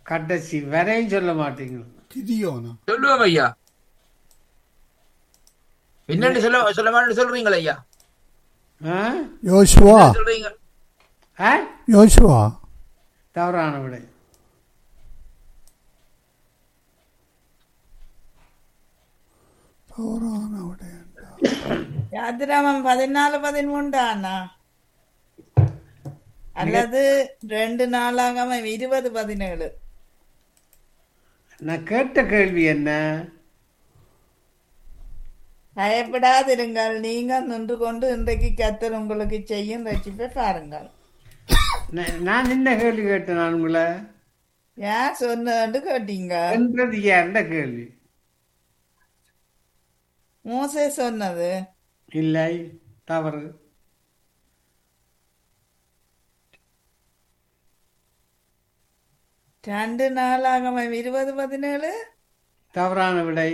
கடைசி வரையும் சொல்ல மாட்டீங்க. கிதியோனா. சொல்லுவோம் ஐயா. என்ன? என்னன்னு சொல்ல மாட்டேன்னு சொல்றீங்களா ஐயா? ஆ? யோசுவா. என்ன சொல்றீங்க? ஆ? யோசுவா. தவறான விடை. தவறான விடை. யாத்திராமம் 14-13 அண்ணா, அல்லது 2 நாளாகமம் 20-17. நான் கேட்ட கேள்வி என்ன? பயப்படாதிருங்கள், நீங்கள் நின்று கொண்டு இன்றைக்கு கர்த்தர் உங்களுக்கு செய்யும் ரட்சிப்பை பாருங்கள். நான் என்ன கேள்வி கேட்டேன்? நான் உங்களை யார் சொன்னது கேட்டீங்க? என்றது யாருந்த கேள்வி? மோசே சொன்னது. இல்லை, தவறு. ரெண்டு நாளாகமம் 20-17. தவறான விடை.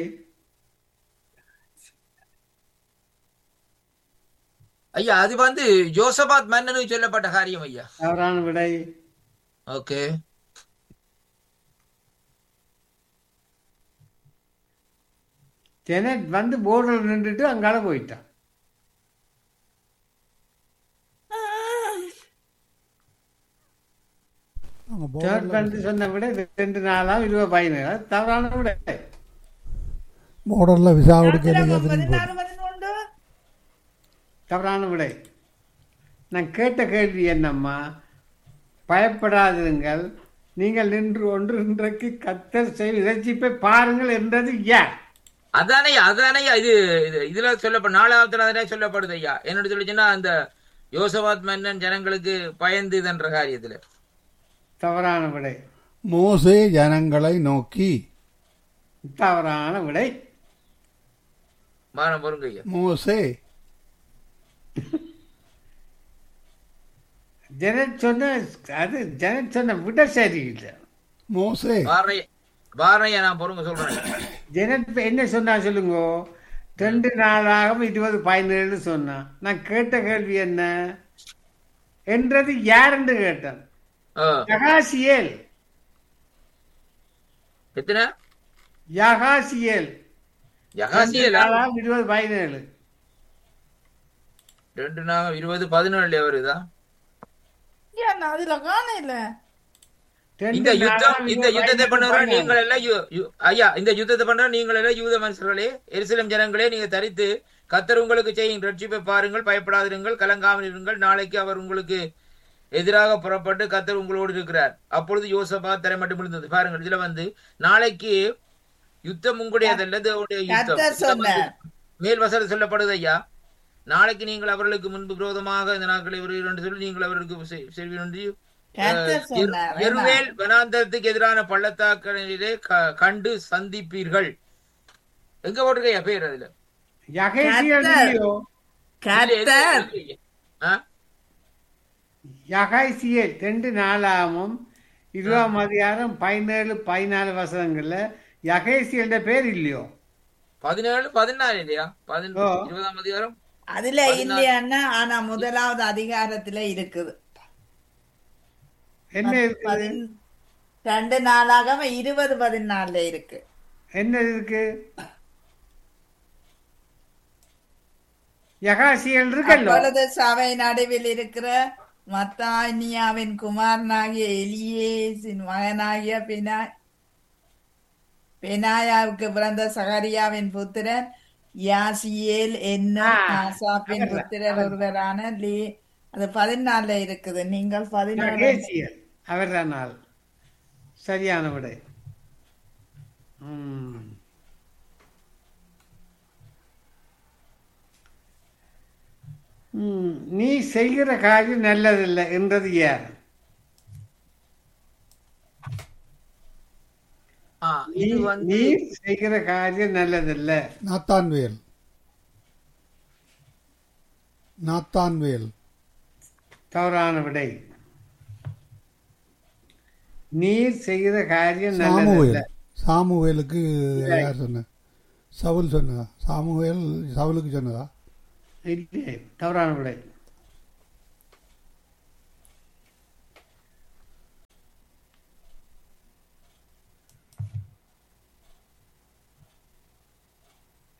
ஐயா அது யோசபாத் மன்னனுக்கு சொல்லப்பட்ட காரியம் ஐயா. தவறான விடை. ஓகே. ஜெனட் போர்டில் நின்றுட்டு அங்கால போயிட்டான். சொன்ன விட 2 நாளாம் 20-17. தவறான விடை. போர்டர்ல விசா யாத்திராமம் கொடுக்க 14-13. தவறான விடை. நான் கேட்ட கேள்வி என்னம்மா? பயப்படாதிருங்கள், நீங்கள் நின்று ஒன்று இன்றைக்கு கர்த்தர் செய்யும் இறைச்சிப்பை பாருங்கள் என்றது யார்? அதானே இது இதுல சொல்லப்பட 4ஆவது சொல்லப்படுது ஐயா. என்னோட சொல்லிச்சுன்னா அந்த யோசபாத் மன்னன் ஜனங்களுக்கு பயந்து என்ற காரியத்துல. தவறான விடை. மோசே ஜனங்களை நோக்கி. தவறான விடை. மானம் பொருங்க ஐயா. மோசே ஜெனட் சொன்ன அது ஜெனட் சொன்ன விட சரியில்லை. மோசே வாரையா நான் பொருங்க சொல்றேன். ஜெனட் என்ன சொன்னா சொல்லுங்க? 2 நாளாகவும் 20-17 சொன்னான். நான் கேட்ட கேள்வி என்ன என்றது யார் என்று கேட்டேன். யகாசியேல். எத்தனை? யகாசியேல். 20-17. 2 நாள் 20-17 வருதா? அதுல காணல. இந்த யுத்தத்தை பண்ணுற நீங்கள் எல்லாம் ஐயா, இந்த யுத்தத்தை பண்ற நீங்கள் எல்லாம் யூத மனுஷர்களே, எருசலேம் ஜனங்களே, நீங்க தரித்து கர்த்தர் உங்களுக்கு செய்யும் ரட்சிப்பை பாருங்கள், பயப்படாதிருங்கள், கலங்காமல் இருங்கள். நாளைக்கு அவர் உங்களுக்கு எதிராக புறப்பட்டு கர்த்தர் உங்களோடு இருக்கிறார். அப்பொழுது யோசபாத் தரை மட்டும் இருந்தது. பாருங்கள், இதுல நாளைக்கு யுத்தம் உங்களுடையதல்ல, யுத்தம் மேல் வசனம் சொல்லப்படுது ஐயா. நாளைக்கு நீங்கள் அவர்களுக்கு முன்பு விரோதமாக இந்த நாட்களை வருகிறோம் என்று சொல்லி நீங்கள் அவர்களுக்கு செல்வி எருவேல் வனாந்தரத்துக்கு எதிரான பள்ளத்தாக்கிலே கண்டு சந்திப்பீர்கள். எங்க போட்டிருக்கையா பேர்? அதுல யகாசியேல் 2 நாளாகவும் 20-17-14 வசனங்கள்ல யகேசியல் பேர் இல்லையோ? 17-14 இல்லையா? 20ஆம் அதிகாரம் அதுல இல்லையான்னா, ஆனா 1வது அதிகாரத்துல இருக்குது. என்ன இருக்குது? 2 நாளாகமம் 20-14 இருக்கு. என்ன இருக்கு? யகாசியல் இருக்கல்லோ. அப்பொழுது சபை நடுவில் இருக்கிற மத்தானியாவின் குமாரனாகிய எலியேசின் மகனாகிய பெனாயாவுக்கு பிறந்த சகரியாவின் புத்திரன் யாசியேல் என்னும் ஆசாப்பின் புத்திரர் ஒருவரான அது 14 இருக்குது. நீங்கள் 14 அவர்தான் நாள். சரியான விடை. நீ செய்கிற காரியம் நல்லதில்லை என்றது யார்? நீ செய்கிற காரியம் நல்லதில்ல. நாத்தான்வேல். தவறான விடை. நீர் செய்கிற காரியம் நல்லதில்ல. சாமுவேலுக்கு யார் சொன்ன? சவுல் சொன்னதா? சாமுவேல் சவுலுக்கு சொன்னதா? இல்லை, தவறான விடை.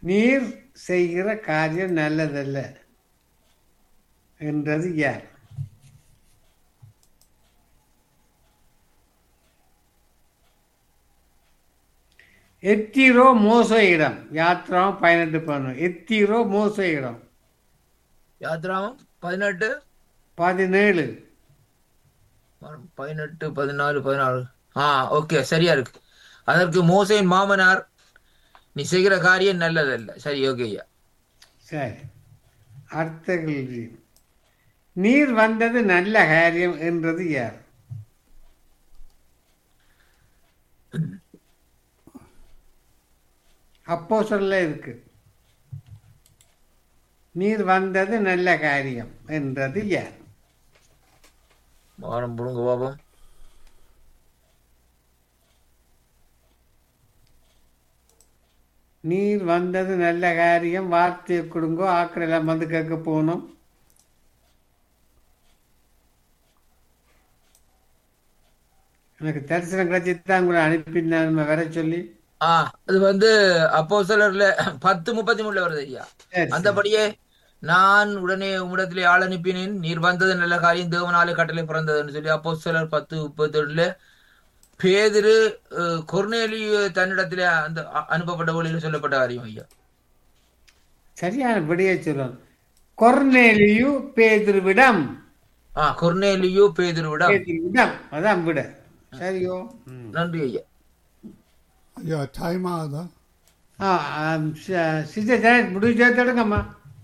நீர் செய்கிற காரியம் நல்லதல்ல என்றது யார்? எத்திரோ மோசையிடம். யாத்ராம் 18:11. எத்திரோ மோசையிடம். யாத்ராமம் 18 17. 18 14 16. ஓகே, சரியா இருக்கு. அதற்கு மோசேயின் மாமனார், நீ செய்கிற காரியம் நல்லதல்ல. சரி, ஓகே ஐயா. சரி, அடுத்த கேள்வி. நீர் வந்தது நல்ல காரியம் என்றது யார்? அப்போஸ்தலர்ல இருக்கு. நீர் வந்தது நல்ல காரியம் என்றது யார்? வாரம் புடுங்க பாபம். நீர் வந்தது நல்ல காரியம், வார்த்தையை கொடுங்கோ, ஆக்கள் எல்லாம் வந்து கேட்க போகணும். எனக்கு தரிசனம் கிடைச்சிதான் கூட அனுப்பினான் வர சொல்லி. அது வந்து அப்போஸ்தலர்ல 10:33 வருது ஐயா. அந்தபடியே நான் உடனே உம்மிடத்திலே ஆள் அனுப்பினேன், நீர் வந்தது நல்ல காரியம், தேவனாலே கட்டளை பிறந்ததுன்னு சொல்லி அப்போஸ்தலர் 10:37 பேதுரு கொர்நேலியு தன்னிடத்திலே அந்த அனுப்பப்பட்ட வழியில் சொல்லப்பட்ட காரியம் ஐயா. சரியான விடையை சொல்லணும். கொர்நேலியு பேதுருவிடம். கொர்நேலியு பேதுருவிடம். அதான் விட. சரியோ, நன்றி ஐயா. ஐயா டைம் ஆகுதா? முடிவு சேர்த்துடுங்கம்மா.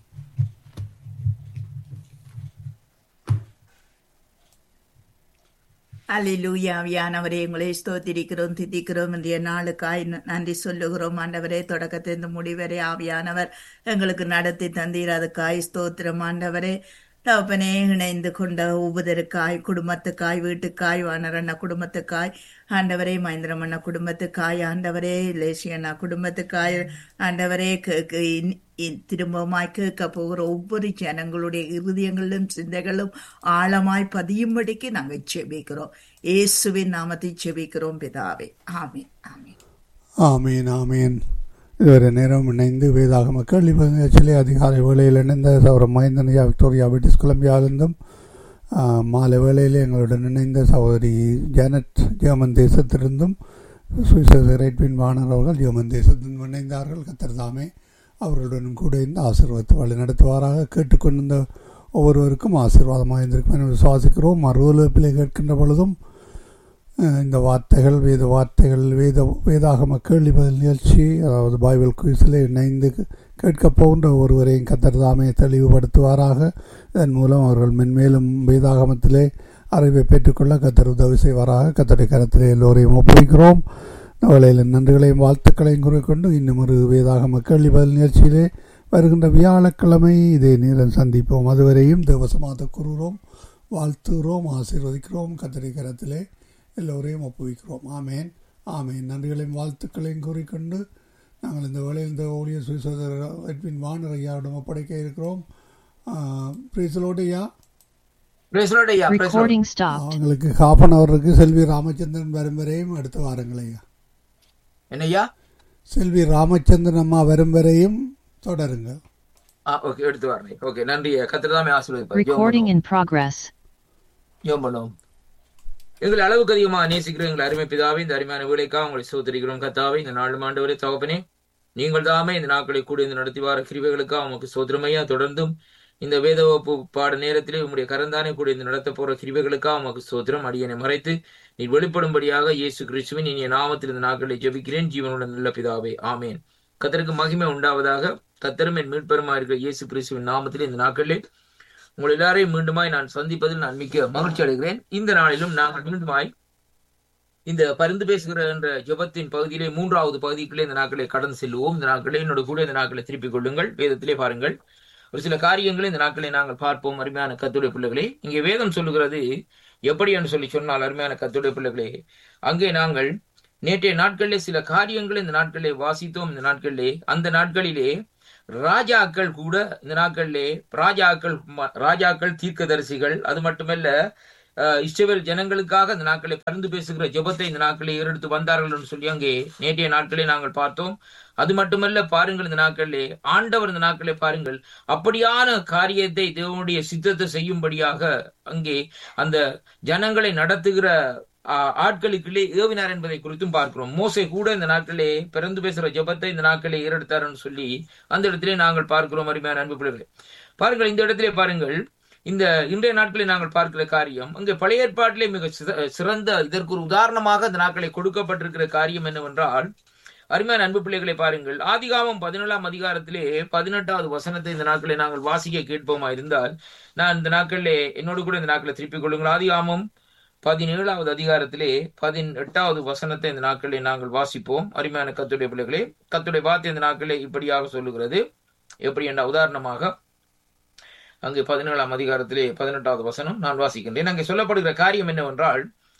அல்லேலூயா. ஆவியானவரே, உங்களை ஸ்தோத்திரிக்கிறோம், துதிக்கிறோம். இன்றைய நாளுக்காய் நன்றி சொல்லுகிறோம். ஆண்டவரே, தொடக்கத்திலிருந்து முடிவரை ஆவியானவர் எங்களுக்கு நடத்தி தந்தீர், அதுக்காய் ஸ்தோத்திரம். ஆண்டவரே தகப்பனே, இணைந்து கொண்ட ஒவ்வொருவருக்காய், குடும்பத்துக்காய், வீட்டுக்காய், வானரண்ண குடும்பத்துக்காய், ஆண்டவரே மகேந்திரமண்ண குடும்பத்துக்காய், ஆண்டவரே லேசியண்ணா குடும்பத்துக்காய், ஆண்டவரே திரும்பமாய் கேட்க போகிற ஒவ்வொரு ஜனங்களுடைய இருதயங்களிலும் சிந்தைகளும் ஆழமாய் பதியும்படிக்கு நாங்கள் செபிக்கிறோம். இயேசுவின் நாமத்தை செபிக்கிறோம் பிதாவே. ஆமீன், ஆமீன், ஆமீன், ஆமீன். இதுவரை நேரம் இணைந்து வேதாகம கேள்வி நிகழ்ச்சியிலே அதிகாலை வேளையில் இணைந்த சகோதரர் மகேந்திரன் விக்டோரியா பிரிட்டிஷ் கொலம்பியாவிலிருந்தும், மாலை வேளையில் எங்களுடன் இணைந்த சகோதரி ஜானட் ஜெர்மன் தேசத்திலிருந்தும், சுவிசேஷ ரைட்வின் வாணர் அவர்கள் ஜெர்மன் தேசத்திலிருந்து இணைந்தார்கள். கர்த்தர் தாமே அவர்களுடன் கூட இந்த ஆசீர்வாதத்தை வழி நடத்துவாராக. கேட்டுக்கொண்டிருந்த ஒவ்வொருவருக்கும் ஆசீர்வாதமாக இருந்திருக்கும் என விசுவாசிக்கிறோம். மறுவலப்பிலே கேட்கின்ற பொழுதும் இந்த வார்த்தைகள் வேதாகம கேள்வி பதில் நிகழ்ச்சி, அதாவது பைபிள் குயிஸில் இணைந்து கேட்கப் போகின்ற ஒருவரையும் கர்த்தர் தாமே தெளிவுபடுத்துவாராக. இதன் மூலம் அவர்கள் மென்மேலும் வேதாகமத்திலே அறிவை பெற்றுக்கொள்ள கர்த்தர் உதவி செய்வாராக. கர்த்தருடைய கரத்திலே எல்லோரையும் ஒப்புவிக்கிறோம். வேளையில் நன்றிகளையும் வாழ்த்துக்களையும் கூறிக்கொண்டு இன்னும் ஒரு வேதாகம கேள்வி பதில் நிகழ்ச்சியிலே வருகின்ற வியாழக்கிழமை இதே நேரம் சந்திப்போம். அதுவரையும் தேவசமாக கூறுகிறோம், வாழ்த்துகிறோம், ஆசீர்வதிக்கிறோம். கர்த்தருடைய கரத்திலே எல்லோரையும் ஒப்புவிக்கிறோம். ஆமேன், ஆமேன். நன்றிகளையும் வாழ்த்துக்களையும் கூறிக்கொண்டு நாங்கள் இந்த வேளையில் இந்த ஊழிய சுவிசேஷர் எட்வின் வாணர் ஐயாவிடம் ஒப்படைக்க இருக்கிறோம். அவங்களுக்கு காப்பனவருக்கு செல்வி ராமச்சந்திரன் வரும் வரையும் அடுத்த வாரங்கள் ஐயா. என்னையா? செல்வி ராமச்சந்திரன் அம்மா வரும் வரையும் தொடருங்க. எடுத்து வரேன். ஓகே, நன்றி. கர்த்தர் ஆசீர்வதிப்பார். எங்களை அளவுக்கு அதிகமாக நேசிக்கிறோம் எங்கள் அருமை பிதாவே, இந்த அருமையான வேலைக்காக உங்களை சோதரிக்கிறோம். கர்த்தாவே, இந்த நாலு ஆண்டவரே தகப்பனே, நீங்கள் தாமே இந்த நாட்களை கூட இந்த நடத்தி வார கிருபைகளுக்காக உமக்கு சோதரமையா. தொடர்ந்தும் இந்த வேத வகுப்பு பாட நேரத்திலே உங்களுடைய கரந்தானே கூட இந்த நடத்த போற கிருபைகளுக்காக உமக்கு சோதரம். அடியனை மறைத்து நீ வெளிப்படும்படியாக இயேசு கிறிஸ்துவின் இனிய நாமத்தில் இந்த நாட்களை ஜெபிக்கிறேன் ஜீவனுடன் நல்ல பிதாவே, ஆமேன். கர்த்தருக்கு மகிமை உண்டாவதாக. கர்த்தரும் என் மீட்பருமா இருக்கிற இயேசு கிறிஸ்துவின் நாமத்தில் இந்த நாட்களிலே உங்கள் எல்லாரையும் மீண்டுமாய் நான் சந்திப்பதில் நான் மிக்க மகிழ்ச்சி அடைகிறேன். இந்த நாளிலும் நாங்கள் மீண்டுமாய் இந்த பரிந்து பேசுகிற என்ற ஜெபத்தின் பகுதியிலே 3வது பகுதிக்குள்ளே இந்த நாட்களை கடந்து செல்லுவோம். இந்த நாட்களை என்னோட கூட இந்த நாட்களை திருப்பிக் கொள்ளுங்கள். வேதத்திலே பாருங்கள், ஒரு சில காரியங்களை இந்த நாட்களை நாங்கள் பார்ப்போம். அருமையான கர்த்தருடைய பிள்ளைகளே, இங்கே வேதம் சொல்லுகிறது எப்படி என்று சொல்லி சொன்னால், அருமையான கர்த்தருடைய பிள்ளைகளே, அங்கே நாங்கள் நேற்றைய நாட்களிலே சில காரியங்களை இந்த நாட்களிலே வாசித்தோம். இந்த நாட்களிலே அந்த நாட்களிலே ராஜாக்கள் கூட இந்த நாட்களிலே ராஜாக்கள் தீர்க்கதரிசிகள், அது மட்டுமல்ல இஸ்ரவேல் ஜனங்களுக்காக இந்த நாட்களை பரிந்து பேசுகிற ஜெபத்தை இந்த நாட்களை ஏறெடுத்து வந்தார்கள் என்று சொல்லி அங்கே நேற்றைய நாட்களை நாங்கள் பார்த்தோம். அது மட்டுமல்ல, பாருங்கள், இந்த நாட்களிலே ஆண்டவர் இந்த நாட்களை பாருங்கள் அப்படியான காரியத்தை தேவனுடைய சித்தத்தை செய்யும்படியாக அங்கே அந்த ஜனங்களை நடத்துகிற ஆட்களுக்குள்ளே ஏவினார் என்பதை குறித்தும் பார்க்கிறோம். மோசே கூட இந்த நாட்களே பிறந்து பேசுகிற ஜெபத்தை இந்த நாட்களே ஏறெடுத்தார்னு சொல்லி அந்த இடத்திலே நாங்கள் பார்க்கிறோம். அருமையான அன்பு பிள்ளைகளே, பாருங்கள், இந்த இடத்திலே பாருங்கள், இந்த இன்றைய நாட்களில் நாங்கள் பார்க்கிற காரியம் அங்கே பழைய ஏற்பாட்டிலே மிக சிறந்த இதற்கு ஒரு உதாரணமாக இந்த நாட்களை கொடுக்கப்பட்டிருக்கிற காரியம் என்னவென்றால், அருமையான அன்பு பிள்ளைகளை பாருங்கள், ஆதிகாமம் 17ஆம் அதிகாரத்திலே 18வது வசனத்தை இந்த நாட்களை நாங்கள் வாசிக்க கேட்போமா இருந்தால், நான் இந்த நாட்களிலே என்னோடு கூட இந்த நாட்களை திருப்பிக் கொள்ளுங்கள். ஆதிகாமம் 17வது அதிகாரத்திலே 18வது வசனத்தை இந்த நாட்களிலே நாங்கள் வாசிப்போம். அருமையான கர்த்தருடைய பிள்ளைகளே, கர்த்தருடைய வார்த்தை இந்த நாட்களே இப்படியாக சொல்லுகிறது. எப்படி என்ற உதாரணமாக அங்கே 17ஆம் அதிகாரத்திலே 18வது வசனம் நான் வாசிக்கின்றேன். அங்கே சொல்லப்படுகிற காரியம் என்னவென்றால்,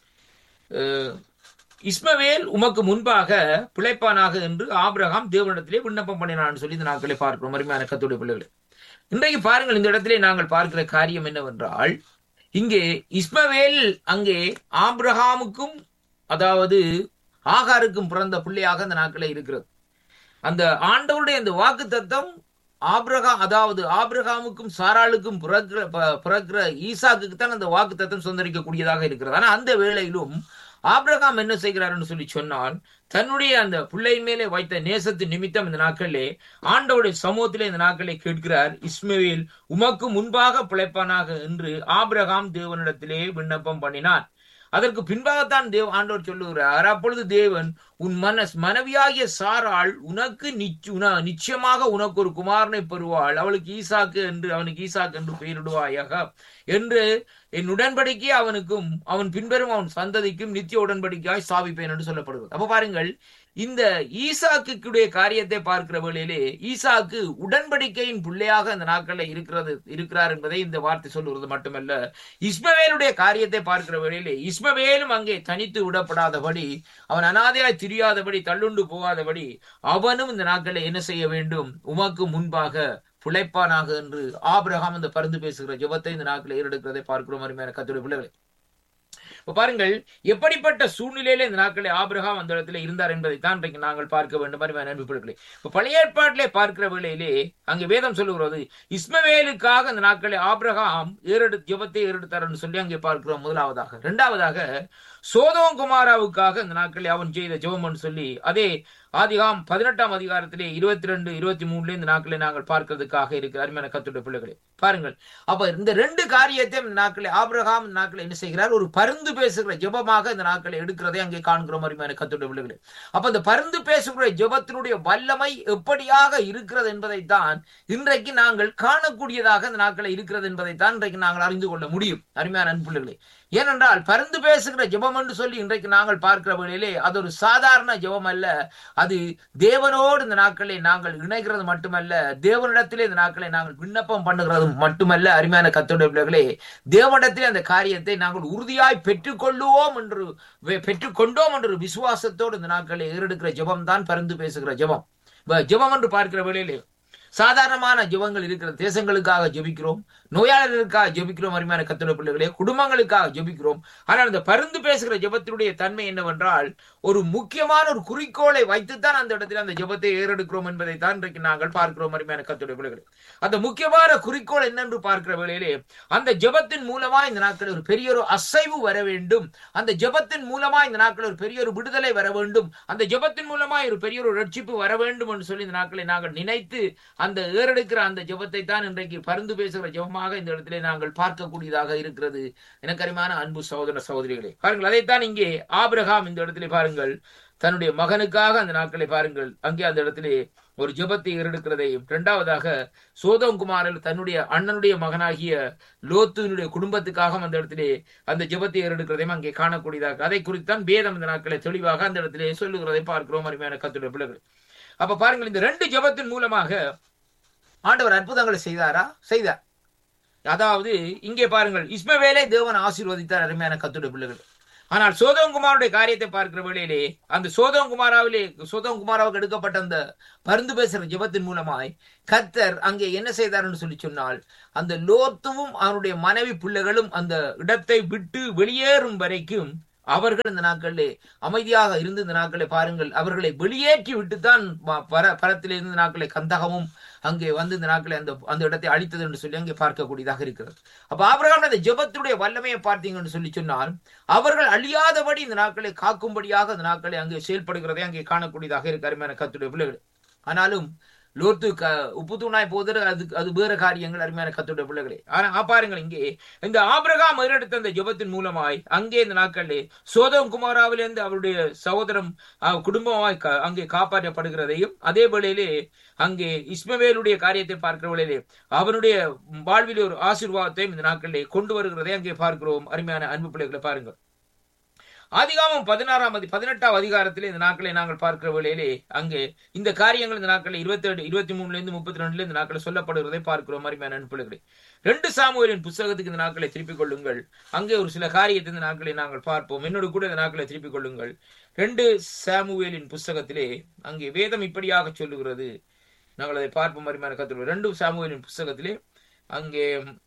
இஸ்மவேல் உமக்கு முன்பாக பிழைப்பானாக என்று ஆபிரகாம் தேவனிடத்திலே விண்ணப்பம் பண்ணினான் சொல்லி இந்த நாட்களை பார்க்கிறோம். அருமையான கர்த்தருடைய பிள்ளைகளே, இன்றைக்கு பாருங்கள், இந்த இடத்திலே நாங்கள் பார்க்கிற காரியம் என்னவென்றால், இங்கே இஸ்மவேல் அங்கே ஆபிரகாமுக்கும் அதாவது ஆகாருக்கும் பிறந்த பிள்ளையாக இந்த நாட்களே இருக்கிறது. அந்த ஆண்டவருடைய அந்த வாக்கு தத்தம் ஆபிரகாமுக்கும் சாராளுக்கும் பிறக்கிற ஈசாக்கு தான் அந்த வாக்கு தத்தம் சொந்தரிக்கக்கூடியதாக இருக்கிறது. ஆனா அந்த வேளையிலும் ஆபிரகாம் என்ன செய்கிறார்னு சொல்லி சொன்னால், தன்னுடைய அந்த பிள்ளையின் மேலே வைத்த நேசத்து நிமித்தம் இந்த நாட்களிலே ஆண்டவருடைய சமூகத்திலே இந்த நாட்களை கேட்கிறார், இஸ்மவேல் உமக்கு முன்பாக பிழைப்பானாக என்று ஆபிரகாம் தேவனிடத்திலே விண்ணப்பம் பண்ணினான். அதற்கு பின்பாகத்தான் ஆண்டவர் சொல்லுகிறார், அப்பொழுது தேவன் உன் மனைவியாகிய சாராள் உனக்கு நிச்சயமாக உனக்கு ஒரு குமாரனை பெறுவாள், அவனுக்கு ஈசாக்கு என்று பெயரிடுவாயாக என்று என் உடன்படிக்கை அவனுக்கும் அவன் பின்பெறும் அவன் சந்ததிக்கும் நித்திய உடன்படிக்கையாய் ஸ்தாபிப்பேன் என்று சொல்லப்படுகிறது. அப்ப பாருங்கள், இந்த ஈசாக்குடைய காரியத்தை பார்க்கிற வேளையிலே ஈசாக்கு உடன்படிக்கையின் பிள்ளையாக இந்த நாட்களில் இருக்கிறார் என்பதை இந்த வார்த்தை சொல்லுவது மட்டுமல்ல, இஸ்மவேலுடைய காரியத்தை பார்க்கிற வேளையிலே இஸ்மவேலும் அங்கே தனித்து விடப்படாதபடி, அவன் அனாதையாய் திரியாதபடி, தள்ளுண்டு போகாதபடி அவனும் இந்த நாட்களில் என்ன செய்ய வேண்டும், உமக்கு முன்பாக பிழைப்பானாக என்று ஆபிரகாம் இந்த பரிந்து பேசுகிற ஜெபத்தை இந்த நாட்களில் ஏறெடுக்கிறதை பார்க்கிறோம். அருமையான கர்த்தருடைய பிள்ளைகளே, பாருங்கள், எப்படிப்பட்ட சூழ்நிலையில இந்த நாட்களை ஆபிரகாம் அந்த இடத்துல இருந்தார் என்பதை தான் இன்றைக்கு நாங்கள் பார்க்க வேண்டும். அன்புகளே, பழைய ஏற்பாட்டிலே பார்க்கிற வேளையிலே அங்கே வேதம் சொல்லுகிறது, இஸ்மவேலுக்காக அந்த நாட்களை ஆபிரகாம் ஜெபத்தை ஏறெடுத்தார் என்று சொல்லி அங்கே பார்க்கிறோம். முதலாவதாக. இரண்டாவதாக, சோதோம் குமாராவுக்காக இந்த நாட்களை அவன் செய்த ஜெபம் என்று சொல்லி அதே ஆதிகாம் 18ஆம் அதிகாரத்திலே 22, 23 இந்த நாட்களை நாங்கள் பார்க்கிறதுக்காக இருக்கிற அருமையான கர்த்தருடைய பிள்ளைகளே, பாருங்கள், அப்ப இந்த ரெண்டு காரியத்தை இந்த நாட்களை ஆபிரகாம் இந்த நாட்களை என்ன செய்கிறார், ஒரு பரிந்து பேசுகிற ஜெபமாக இந்த நாட்களை எடுக்கிறதை அங்கே காண்கிறோம். அருமையான கர்த்தருடைய பிள்ளைகளே, அப்ப இந்த பரிந்து பேசுகிற ஜெபத்தினுடைய வல்லமை எப்படியாக இருக்கிறது என்பதைத்தான் இன்றைக்கு நாங்கள் காணக்கூடியதாக இந்த நாட்களை இருக்கிறது என்பதைத்தான் இன்றைக்கு நாங்கள் அறிந்து கொள்ள முடியும். அருமையான அன்பு பிள்ளைகளே, ஏனென்றால் பரிந்து பேசுகிற ஜெபம் என்று சொல்லி இன்றைக்கு நாங்கள் பார்க்கிற வேளையிலே அது ஒரு சாதாரண ஜெபம் அல்ல. அது தேவனோடு இந்த நாட்களை நாங்கள் இணைகிறது மட்டுமல்ல, தேவனிடத்திலே இந்த நாட்களை நாங்கள் விண்ணப்பம் பண்ணுகிறது மட்டுமல்ல. அருமையான கர்த்தருடைய பிள்ளைகளே, தேவனிடத்திலே அந்த காரியத்தை நாங்கள் உறுதியாய் பெற்றுக்கொண்டோம் என்று விசுவாசத்தோடு இந்த நாட்களை ஏறெடுக்கிற ஜெபம் தான் பரிந்து பேசுகிற ஜெபம். ஜெபம் என்று பார்க்கிற வேளையிலே சாதாரணமான ஜெபங்கள் இருக்கிற தேசங்களுக்காக ஜெபிக்கிறோம், நோயாளர்களுக்காக ஜெபிக்கிறோம். அருமையான கர்த்தருடைய பிள்ளைகளே, குடும்பங்களுக்காக ஜெபிக்கிறோம். ஆனால் அந்த பரிந்து பேசுகிற ஜெபத்தினுடைய தன்மை என்னவென்றால், ஒரு முக்கியமான ஒரு குறிக்கோளை வைத்துத்தான் அந்த இடத்தில் அந்த ஜெபத்தை ஏறெடுக்கிறோம் என்பதை தான் இன்றைக்கு நாங்கள் பார்க்கிறோம். அருமையான கர்த்தருடைய பிள்ளைகளே, அந்த முக்கியமான குறிக்கோள் என்னென்று பார்க்கிற வேளையிலே அந்த ஜெபத்தின் மூலமா இந்த நாட்கள் ஒரு பெரிய ஒரு அசைவு வர வேண்டும், அந்த ஜெபத்தின் மூலமா இந்த நாட்கள் ஒரு பெரிய ஒரு விடுதலை வர வேண்டும், அந்த ஜெபத்தின் மூலமா ஒரு பெரிய ஒரு ரட்சிப்பு வர வேண்டும் என்று சொல்லி இந்த நாட்களை நாங்கள் நினைத்து அந்த ஏறெடுக்கிற அந்த ஜெபத்தை தான் இன்றைக்கு பரிந்து பேசுகிற ஜெபமாக இந்த இடத்திலே நாங்கள் பார்க்கக்கூடியதாக இருக்கிறது. எனக்கு அருமையான அன்பு சகோதர சகோதரிகளே, பாருங்கள், அதைத்தான் இங்கே ஆபிரகாம் இந்த இடத்திலே பாருங்கள் தன்னுடைய மகனுக்காக அந்த நாட்களை பாருங்கள் அங்கே அந்த இடத்திலே ஒரு ஜெபத்தை ஏறெடுக்கிறதையும், இரண்டாவதாக சோதோம் குமாரில் தன்னுடைய அண்ணனுடைய மகனாகிய லோத்துனுடைய குடும்பத்துக்காக அந்த இடத்திலே அந்த ஜெபத்தை ஏறெடுக்கிறதையும் அங்கே காணக்கூடியதாக, அதை குறித்தான் வேதம் இந்த நாட்களை தெளிவாக அந்த இடத்திலே சொல்லுகிறதை பார்க்கிறோம். அருமையான கர்த்தருடைய பிள்ளைகள், அப்ப பாருங்கள், இந்த ரெண்டு ஜெபத்தின் மூலமாக ஆண்டவர் அற்புதங்களை செய்தார். அதாவது இங்கே பாருங்கள், இஸ்மவேலை தேவன் ஆசீர்வதித்தார். அருமையான கர்த்தருடைய பிள்ளைகள், ஆனால் சோதோங்குமாருடைய காரியத்தை பார்க்கிற வேளையிலே அந்த சோதோங்குமாராவுக்கு எடுக்கப்பட்ட அந்த பருந்து பேசுற ஜெபத்தின் மூலமாய் கர்த்தர் அங்கே என்ன செய்தார் என்று சொல்லி சொன்னால், அந்த லோத்துவும் அவனுடைய மனைவி பிள்ளைகளும் அந்த இடத்தை விட்டு வெளியேறும் வரைக்கும் அவர்கள் இந்த நாட்களிலே அமைதியாக இருந்து இந்த நாட்களை பாருங்கள், அவர்களை வெளியேற்றி விட்டுத்தான் பரத்திலே இருந்து நாட்களை கந்தகமும் அங்கே வந்து இந்த நாட்களை அந்த இடத்தை அழித்தது என்று சொல்லி அங்கே பார்க்கக்கூடியதாக இருக்கிறது. அப்ப ஆபிரகாம் அந்த ஜெபத்துடைய வல்லமையை பார்த்தீங்கன்னு சொல்லி சொன்னால், அவர்கள் அழியாதபடி இந்த நாட்களை காக்கும்படியாக இந்த நாட்களை அங்கே செயல்படுகிறதை அங்கே காணக்கூடியதாக இருக்கு அருமையான கர்த்தருடைய பிள்ளைகள். ஆனாலும் லோத்து உப்பு தூணாய் போதர், அது வேற காரியங்கள் அருமையான கர்த்தருடைய பிள்ளைகளே. ஆனா பாருங்கள், இங்கே இந்த ஆபிரகாம் எடுத்த அந்த ஜெபத்தின் மூலமாய் அங்கே இந்த நாட்களிலே சோதோம் குமாராவிலிருந்து அவருடைய சகோதரம் குடும்பமாய் அங்கே காப்பாற்றப்படுகிறதையும், அதே வேளையிலே அங்கே இஸ்மவேலுடைய காரியத்தை பார்க்கிற வேளையிலே அவனுடைய வாழ்வில் ஒரு ஆசீர்வாதத்தையும் இந்த நாட்களிலே கொண்டு வருகிறதை அங்கே பார்க்கிறோம் அருமையான அன்பு பிள்ளைகளை. பாருங்கள், ஆதிகாமம் 18ஆம் அதிகாரத்திலே இந்த நாட்களை நாங்கள் பார்க்கிற வேளையிலே அங்கே இந்த காரியங்கள் இந்த நாட்களை 23-32 இந்த நாட்களை சொல்லப்படுவதை பார்க்கிறோம் அருமையான அன்புகளே. 2 சாமுவேலின் புத்தகத்துக்கு இந்த நாட்களை திருப்பிக் கொள்ளுங்கள். அங்கே ஒரு சில காரியத்தை இந்த நாட்களை நாங்கள் பார்ப்போம். என்னோடு கூட இந்த நாட்களை திருப்பிக் கொள்ளுங்கள். 2 சாமுவேலின் புத்தகத்திலே அங்கே வேதம் இப்படியாக சொல்லுகிறது. நாங்கள் அதை பார்ப்போம் அருமையான கர்த்தருடைய. 2 சாமுவேலின் புத்தகத்திலே அங்கே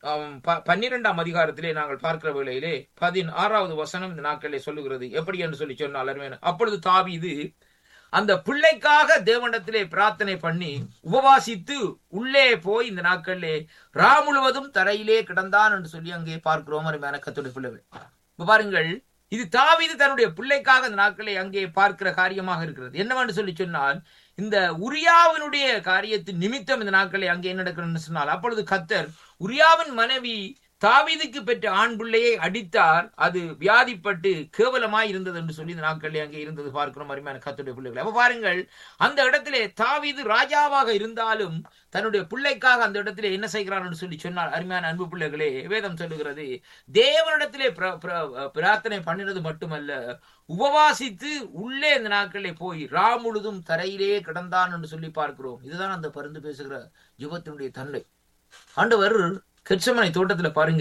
12ஆம் அதிகாரத்திலே நாங்கள் பார்க்கிற வேளையிலே 16வது வசனம் இந்த நாட்களிலே சொல்லுகிறது. எப்படி என்று சொல்லி சொன்னால் அருமையான, அப்பொழுது தாவீது அந்த பிள்ளைக்காக தேவனிடத்திலே பிரார்த்தனை பண்ணி உபவாசித்து உள்ளே போய் இந்த நாட்களிலே ரா முழுவதும் தரையிலே கிடந்தான் என்று சொல்லி அங்கே பார்க்கிறோம் அருமையான கர்த்தருடைய பிள்ளைகள். இப்ப பாருங்கள், இது தாவீது தன்னுடைய பிள்ளைக்காக இந்த நாட்களை அங்கே பார்க்கிற காரியமாக இருக்கிறது. என்னவென்று சொல்லி சொன்னால், இந்த உரியாவினுடைய காரியத்தின் நிமித்தம் இந்த நாட்களை அங்கே என்ன நடக்கிறது சொன்னால், அப்பொழுது கர்த்தர் உரியாவின் மனைவி தாவீதுக்கு பெற்ற ஆண் பிள்ளையை அடித்தார், அது வியாதிப்பட்டு கேவலமாய் இருந்தது என்று சொல்லி இந்த நாட்களிலே அங்கே இருந்தது பார்க்கிறோம் அருமையான கர்த்தருடைய பிள்ளைகள். அப்ப பாருங்கள், அந்த இடத்திலே தாவீது ராஜாவாக இருந்தாலும் தன்னுடைய பிள்ளைக்காக அந்த இடத்திலே என்ன செய்கிறார் என்று சொல்லி சொன்னால் அருமையான அன்பு பிள்ளைகளே, வேதம் சொல்லுகிறது, தேவனிடத்திலே பிரார்த்தனை பண்ணினது மட்டுமல்ல, உபவாசித்து உள்ளே இந்த நாட்களிலே போய் ரா முழுதும் தரையிலே கிடந்தான் என்று சொல்லி பார்க்கிறோம். இதுதான் அந்த பருந்து பேசுகிற ஜெபத்தினுடைய தன்மை. ஆண்டவர் கெத்செமனை தோட்டத்துல பாருங்க,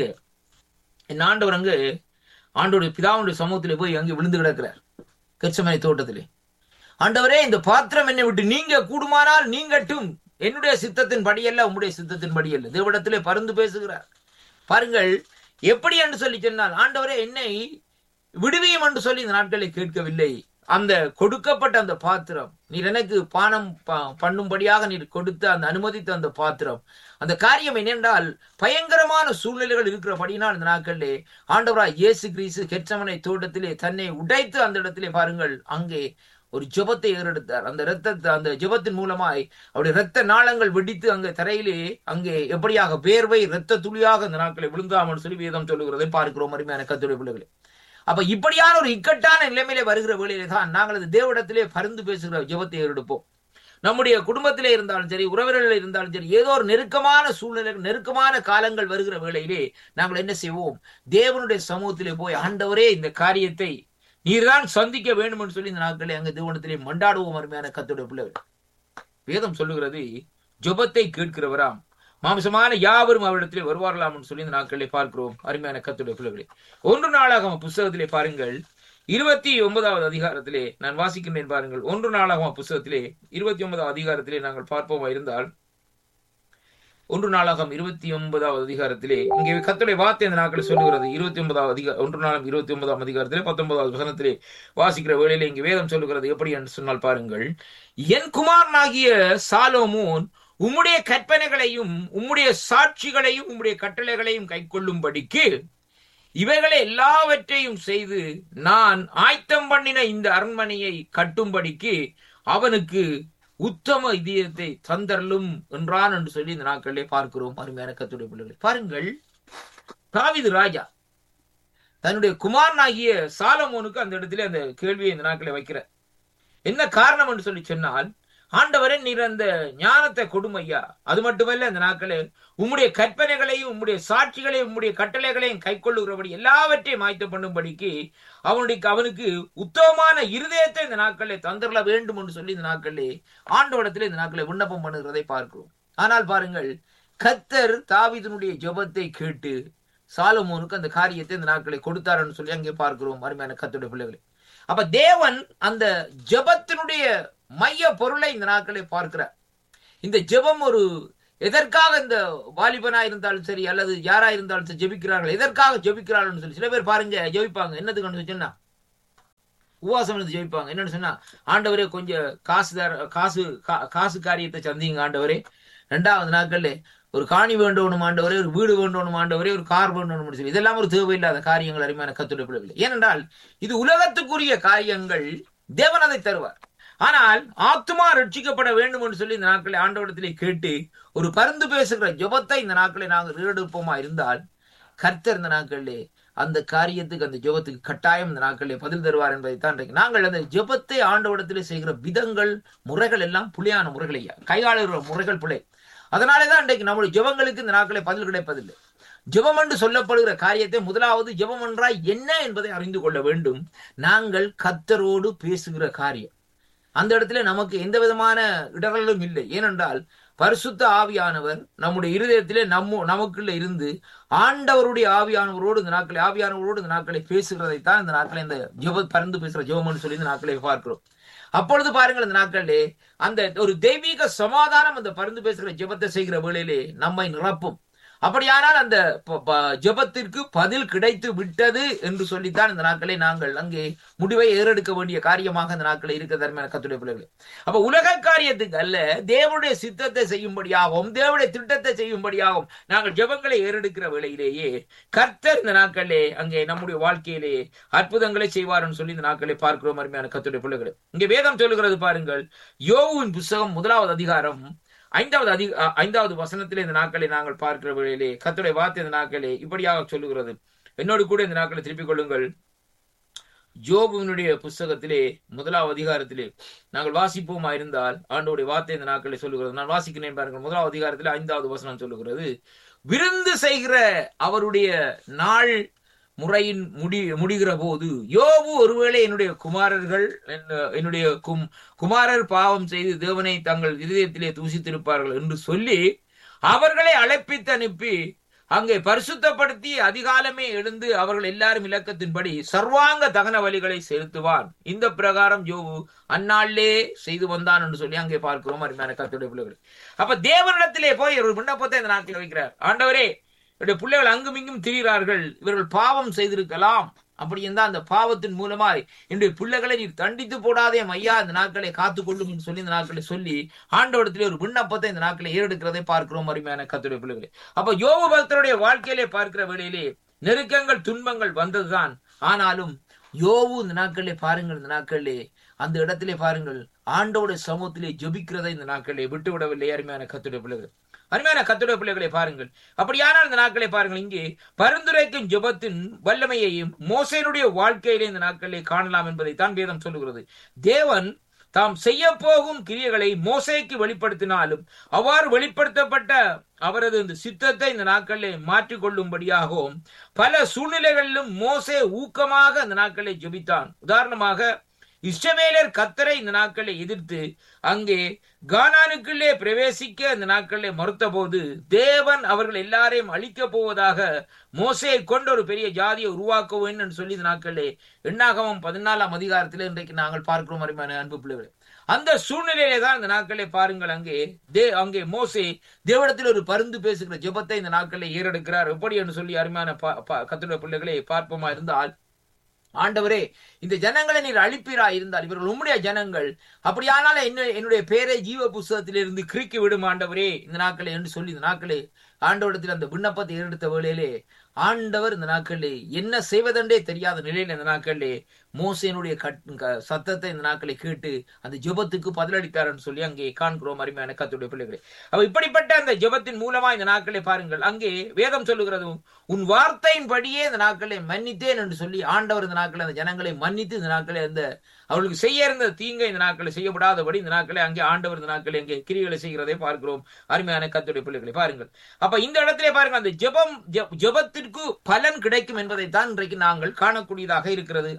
என் ஆண்டவர் அங்கு ஆண்டோடைய பிதாவுடைய சமூகத்திலே போய் அங்கே விழுந்து கிடக்கிறார். கெத்செமனை தோட்டத்திலே, ஆண்டவரே இந்த பாத்திரம் என்னை விட்டு நீங்க கூடுமானால் நீங்கட்டும், என்னுடைய சித்தத்தின் படியல்ல உம்முடைய சித்தத்தின் படியல்ல. தேவனிடத்திலே பருந்து பேசுகிறார். பாருங்கள் எப்படி என்று சொல்லி சொன்னால், ஆண்டவரே என்னை விடுவியும் என்று சொல்லி இந்த நாட்களை கேட்கவில்லை. அந்த கொடுக்கப்பட்ட அந்த பாத்திரம், நீர் எனக்கு பானம் பண்ணும்படியாக நீர் கொடுத்த அந்த அனுமதித்த அந்த பாத்திரம், அந்த காரியம் என்னென்றால் பயங்கரமான சூழ்நிலைகள் இருக்கிறபடினால் இந்த நாட்களிலே ஆண்டவராய் இயேசு கிறிஸ்து கெத்செமனை தோட்டத்திலே தன்னை உடைத்து அந்த இடத்திலே பாருங்கள் அங்கே ஒரு ஜெபத்தை ஏறெடுத்தார். அந்த ஜெபத்தின் மூலமாய் அவருடைய இரத்த நாளங்கள் வெடித்து அங்கே தரையிலே அங்கே எப்படியாக வேர்வை இரத்த துளியாக அந்த நாட்களை விழுந்தாமல் சொல்லி வேதம் சொல்லுகிறதை பார்க்கிறோம் அருமையான கர்த்தருடைய பிள்ளைகளே. அப்ப இப்படியான ஒரு இக்கட்டான நிலைமையிலே வருகிற வேளையிலே தான் நாங்கள் அது தேவனிடத்திலே பரிந்து பேசுகிற ஜெபத்தை ஏறெடுப்போம். நம்முடைய குடும்பத்திலே இருந்தாலும் சரி, உறவினர்கள் இருந்தாலும் சரி, ஏதோ ஒரு நெருக்கமான சூழ்நிலை, நெருக்கமான காலங்கள் வருகிற வேளையிலே நாங்கள் என்ன செய்வோம், தேவனுடைய சமூகத்திலே போய் ஆண்டவரே இந்த காரியத்தை நீர்தான் சந்திக்க வேண்டும் என்று சொல்லி இந்த நாட்களை அங்கே தேவனிடத்திலே மண்டாடுவோம் அருமையான கர்த்தருடைய பிள்ளைகள். வேதம் சொல்லுகிறது, ஜெபத்தை கேட்கிறவராம் மாம்சமான யாவரும் அவரிடத்திலே வருவார்களாம் என்று சொல்லி இந்த நாட்களை பார்க்கிறோம் அருமையான கர்த்தருடைய பிள்ளைகளே. 1 நாளாகம புத்தகத்திலே பாருங்கள் 29வது அதிகாரத்திலே நான் வாசிக்கின்றேன். பாருங்கள், 1 நாளாகம புத்தகத்திலே 29வது அதிகாரத்திலே நாங்கள் பார்ப்போமா இருந்தால், 1 நாளாகம் 29வது அதிகாரத்திலே இங்கே கர்த்தருடைய வார்த்தை இந்த நாட்களை சொல்லுகிறது. 1 நாளாகம் 29ஆம் அதிகாரத்திலே 19வது வசனத்திலே வாசிக்கிற வேளையிலே இங்கே வேதம் சொல்லுகிறது எப்படி என்று சொன்னால் பாருங்கள், என் குமாரனாகிய சாலோமோன் உம்முடைய கற்பனைகளையும் உம்முடைய சாட்சிகளையும் உம்முடைய கட்டளைகளையும் கைக்கொள்ளும்படிக்கு இவைகளை எல்லாவற்றையும் செய்து நான் ஆயத்தம் பண்ணின இந்த அரண்மனையை கட்டும்படிக்கு அவனுக்கு உத்தம இதயத்தை தந்தரலும் என்றான் என்று சொல்லி இந்த நாட்களிலே பார்க்கிறோம் அருமையான கர்த்தருடைய பிள்ளைகளை. பாருங்கள், தாவீது ராஜா தன்னுடைய குமாரனாகிய சாலமோனுக்கு அந்த இடத்திலே அந்த கேள்வியை இந்த நாட்களை வைக்கிறார். என்ன காரணம் என்று சொல்லி சொன்னால், ஆண்டவரே நீர் அந்த ஞானத்தை கொடுமையா, அது மட்டுமல்ல இந்த நாட்களே உம்முடைய கற்பனைகளையும் உம்முடைய சாட்சிகளையும் உம்முடைய கட்டளைகளையும் கைக்கொள்ளுகிறபடி எல்லாவற்றையும் ஆயத்தம் பண்ணும்படிக்கு அவனுக்கு உத்தமமான இருதயத்தை இந்த நாட்களே தந்தரல வேண்டும் என்று சொல்லி இந்த நாட்களே ஆண்டவரிடத்திலே இந்த நாட்களை விண்ணப்பம் பண்ணுகிறதை பார்க்கிறோம். ஆனால் பாருங்கள், கர்த்தர் தாவீதினுடைய ஜெபத்தை கேட்டு சாலமோனுக்கு அந்த காரியத்தை இந்த நாட்களை கொடுத்தாருன்னு சொல்லி அங்கே பார்க்கிறோம் அருமையான கர்த்தருடைய பிள்ளைகளை. அப்ப தேவன் அந்த ஜெபத்தினுடைய மைய பொருளை இந்த நாட்களை பார்க்கிறார். இந்த ஜெபம் ஒரு எதற்காக இந்த வாலிபனா இருந்தாலும் சரி அல்லது யாரா இருந்தாலும் சரி ஜெபிக்கிறார்கள், எதற்காக ஜெபிக்கிறார்கள் சொல்லி சில பேர் பாருங்க ஜெபிப்பாங்க. என்னதுக்கு சொன்னா உபவாசம் இருந்து ஜெபிப்பாங்க. என்னன்னு சொன்னா, ஆண்டவரே கொஞ்சம் காசு காரியத்தை சந்திங்க ஆண்டவரே, 2வது நாட்கள்ல ஒரு காணி வேண்டணும் ஆண்டவரே, ஒரு வீடு வேண்டணும் ஆண்டவரே, ஒரு கார் வேண்டணும் சொல்லி இதெல்லாம் ஒரு தேவையில்லாத காரியங்கள் அருமையான கர்த்தருடைய பிள்ளைகளே. ஏனென்றால் இது உலகத்துக்குரிய காரியங்கள், தேவன் அதை தருவார். ஆனால் ஆத்துமா ரட்சிக்கப்பட வேண்டும் என்று சொல்லி இந்த நாட்களை ஆண்டவரிடத்திலே கேட்டு ஒரு பரிந்து பேசுகிற ஜெபத்தை இந்த நாட்களை நாங்கள் ஈடுபோமா இருந்தால் கர்த்தர் இந்த நாட்களிலே அந்த காரியத்துக்கு, அந்த ஜெபத்துக்கு கட்டாயம் இந்த நாட்களிலே பதில் தருவார் என்பதைத்தான் நாங்கள் அந்த ஜெபத்தை ஆண்டவரிடத்திலே செய்கிற விதங்கள், முறைகள் எல்லாம் புலியான முறைகளையா, கையாளுகிற முறைகள் பிழை. அதனாலேதான் இன்றைக்கு நம்முடைய ஜெபங்களுக்கு இந்த நாட்களை பதில் கிடைப்பதில்லை. ஜெபம் என்று சொல்லப்படுகிற காரியத்தை முதலாவது ஜெபம் என்றால் என்ன என்பதை அறிந்து கொள்ள வேண்டும். நாங்கள் கர்த்தரோடு பேசுகிற காரியம், அந்த இடத்துல நமக்கு எந்த விதமான இடர்களும் இல்லை. ஏனென்றால் பரிசுத்த ஆவியானவர் நம்முடைய இருதயத்திலே நமக்குள்ள இருந்து ஆண்டவருடைய ஆவியானவரோடு இந்த நாட்களை பேசுகிறதைத்தான் இந்த நாட்களை இந்த ஜெபம் பறந்து பேசுகிற ஜெபம்னு சொல்லி இந்த நாட்களை பார்க்கிறோம். அப்பொழுது பாருங்கள், இந்த நாட்களிலே அந்த ஒரு தெய்வீக சமாதானம் அந்த பறந்து பேசுகிற ஜெபத்தை செய்கிற வேளையிலே நம்மை நிரப்பும். அப்படியானால் அந்த ஜெபத்திற்கு பதில் கிடைத்து விட்டது என்று சொல்லித்தான் இந்த நாட்களை நாங்கள் அங்கே முடிவை ஏறெடுக்க வேண்டிய காரியமாக இந்த நாட்களை இருக்க தருமையான கர்த்தருடைய பிள்ளைகளே. அப்ப உலக காரியத்துக்கு அல்ல, தேவனுடைய சித்தத்தை செய்யும்படியாகவும் தேவனுடைய திட்டத்தை செய்யும்படியாகவும் நாங்கள் ஜெபங்களை ஏறெடுக்கிற வேளையிலேயே கர்த்தர் இந்த நாட்களே அங்கே நம்முடைய வாழ்க்கையிலே அற்புதங்களை செய்வார்னு சொல்லி இந்த நாட்களை பார்க்கிறோம் அருமையான கர்த்தருடைய பிள்ளைகளே. இங்கே வேதம் சொல்லுகிறது பாருங்கள், யோபுவின் புத்தகம் 1வது அதிகாரம் 5வது வசனத்திலே இந்த நாட்களை நாங்கள் பார்க்கிற வேளையிலே கர்த்தருடைய வார்த்தை இந்த நாட்களே இப்படியாக சொல்லுகிறது. என்னோடு கூட இந்த நாட்களை திருப்பிக் கொள்ளுங்கள். யோபுவினுடைய புஸ்தகத்திலே 1வது அதிகாரத்திலே நாங்கள் வாசிப்போமா இருந்தால் ஆண்டவருடைய வார்த்தை இந்த நாட்களை சொல்லுகிறது. நான் வாசிக்கிறேன் பாருங்கள். 1வது அதிகாரத்திலே 5வது வசனம் சொல்லுகிறது, விருந்து செய்கிற அவருடைய நாள் முறையின் முடிகிற போது யோபு ஒருவேளை என்னுடைய குமாரர் பாவம் செய்து தேவனை தங்கள் இருதயத்திலே தூசித்திருப்பார்கள் என்று சொல்லி அவர்களை அழைப்பித்து அனுப்பி அங்கே பரிசுத்தப்படுத்தி அதிகாலமே எழுந்து அவர்கள் எல்லாரும் இலக்கத்தின்படி சர்வாங்க தகன வழிகளை செலுத்துவான். இந்த பிரகாரம் யோபு அந்நாளிலே செய்து வந்தான் என்று சொல்லி அங்கே பார்க்கிறோம் அருமையான கர்த்தருடைய பிள்ளைகள். அப்ப தேவனிடத்திலே போய் ஒரு விண்ணப்பத்தை இந்த நாட்டில் வைக்கிறார். ஆண்டவரே, என்னுடைய பிள்ளைகள் அங்கும் இங்கும் திரிகிறார்கள், இவர்கள் பாவம் செய்திருக்கலாம், அப்படி இருந்தால் அந்த பாவத்தின் மூலமாய் என்னுடைய பிள்ளைகளை நீர் தண்டித்து போடாதே ஐயா, இந்த நாட்களை காத்துக்கொள்ளும் என்று சொல்லி இந்த நாட்களை சொல்லி ஆண்டவரிடத்திலே ஒரு விண்ணப்பத்தை இந்த நாட்களை ஏறெடுக்கிறதை பார்க்கிறோம் அருமையான கர்த்தருடைய பிள்ளைகளே. அப்ப யோபு பக்தருடைய வாழ்க்கையிலே பார்க்கிற வேளையிலே நெருக்கங்கள் துன்பங்கள் வந்ததுதான். ஆனாலும் யோபு இந்த நாட்களிலே பாருங்கள், இந்த நாட்களிலே அந்த இடத்திலே பாருங்கள் ஆண்டவருடைய சமூகத்திலே ஜெபிக்கிறதை இந்த நாட்களிலே விட்டுவிடவில்லை அருமையான கர்த்தருடைய பிள்ளைகள். அருமையான கர்த்தருடைய பிள்ளைகளை பாருங்கள். அப்படியானால் இந்த நாட்களை பாருங்கள், இங்கே பரிந்துரைக்கும் ஜெபத்தின் வல்லமையையும் மோசேனுடைய வாழ்க்கையிலே இந்த நாட்களை காணலாம் என்பதைத்தான் வேதம் சொல்லுகிறது. தேவன் தாம் செய்ய போகும் கிரியைகளை மோசேக்கு வெளிப்படுத்தினாலும் அவ்வாறு வெளிப்படுத்தப்பட்ட அவரது இந்த சித்தத்தை இந்த நாட்களை மாற்றிக்கொள்ளும்படியாகவும் பல சூழ்நிலைகளிலும் மோசே ஊக்கமாக இந்த நாட்களை ஜெபித்தான். உதாரணமாக இஸ்ரவேலர் கர்த்தரை இந்த நாட்களை எதிர்த்து அங்கே கானானுக்குள்ளே பிரவேசிக்க இந்த நாட்களை மறுத்த போது தேவன் அவர்கள் எல்லாரையும் அழிக்க போவதாக மோசேயை கொண்டு ஒரு பெரிய ஜாதியை உருவாக்குவோம் என்று சொல்லி இந்த நாட்களே எண்ணாகமம் 14ஆம் அதிகாரத்தில் இன்றைக்கு நாங்கள் பார்க்கிறோம் அருமையான அன்பு பிள்ளைகளே. அந்த சூழ்நிலையிலே தான் இந்த நாட்களை பாருங்கள், அங்கே மோசே தேவனிடத்தில் ஒரு பரிந்து பேசுகிற ஜெபத்தை இந்த நாட்களை ஏறெடுக்கிறார். எப்படி என்று சொல்லி அருமையான கர்த்தருடைய பிள்ளைகளை பார்ப்போமா இருந்தால், ஆண்டவரே, இந்த ஜனங்களை நீர் அழிப்பீரா இருந்தால் இவர்கள் உம்முடைய ஜனங்கள், அப்படியானால என்னுடைய பேரை ஜீவ புஸ்தகத்திலிருந்து கிறுக்கி விடும் ஆண்டவரே இந்த நாட்களை என்று சொல்லி இந்த நாட்களே ஆண்டவரிடத்தில் அந்த விண்ணப்பத்தை ஏறெடுத்த வேளையிலே ஆண்டவர் இந்த நாட்களிலே என்ன செய்வதென்றே தெரியாத நிலையில இந்த நாட்களிலே மோசேனுடைய சத்தத்தை இந்த நாட்களை கேட்டு அந்த ஜெபத்துக்கு பதிலளித்தார் என்று சொல்லி அங்கே காண்கிறோம் அருமையான கர்த்தருடைய பிள்ளைகளே. அப்ப இப்படிப்பட்ட அந்த ஜெபத்தின் மூலமா இந்த நாட்களை பாருங்கள், அங்கே வேதம் சொல்லுகிறது, உன் வார்த்தையின் படியே இந்த நாட்களை மன்னித்தேன் என்று சொல்லி ஆண்டவர் இந்த நாட்களை அந்த ஜனங்களை மன்னித்து இந்த நாட்களை அந்த அவர்களுக்கு செய்ய இருந்த தீங்கை இந்த நாட்களை செய்யப்படாதபடி இந்த நாட்களை அங்கே ஆண்டவர் இந்த நாட்களை அங்கே கிரியைகளை செய்கிறதை பார்க்கிறோம் அருமையான கர்த்தருடைய பிள்ளைகளை பாருங்கள். அப்ப இந்த இடத்திலே பாருங்கள், அந்த ஜெபத்திற்கு பலன் கிடைக்கும் என்பதைத்தான் இன்றைக்கு நாங்கள் காணக்கூடியதாக இருக்கிறது அருமையான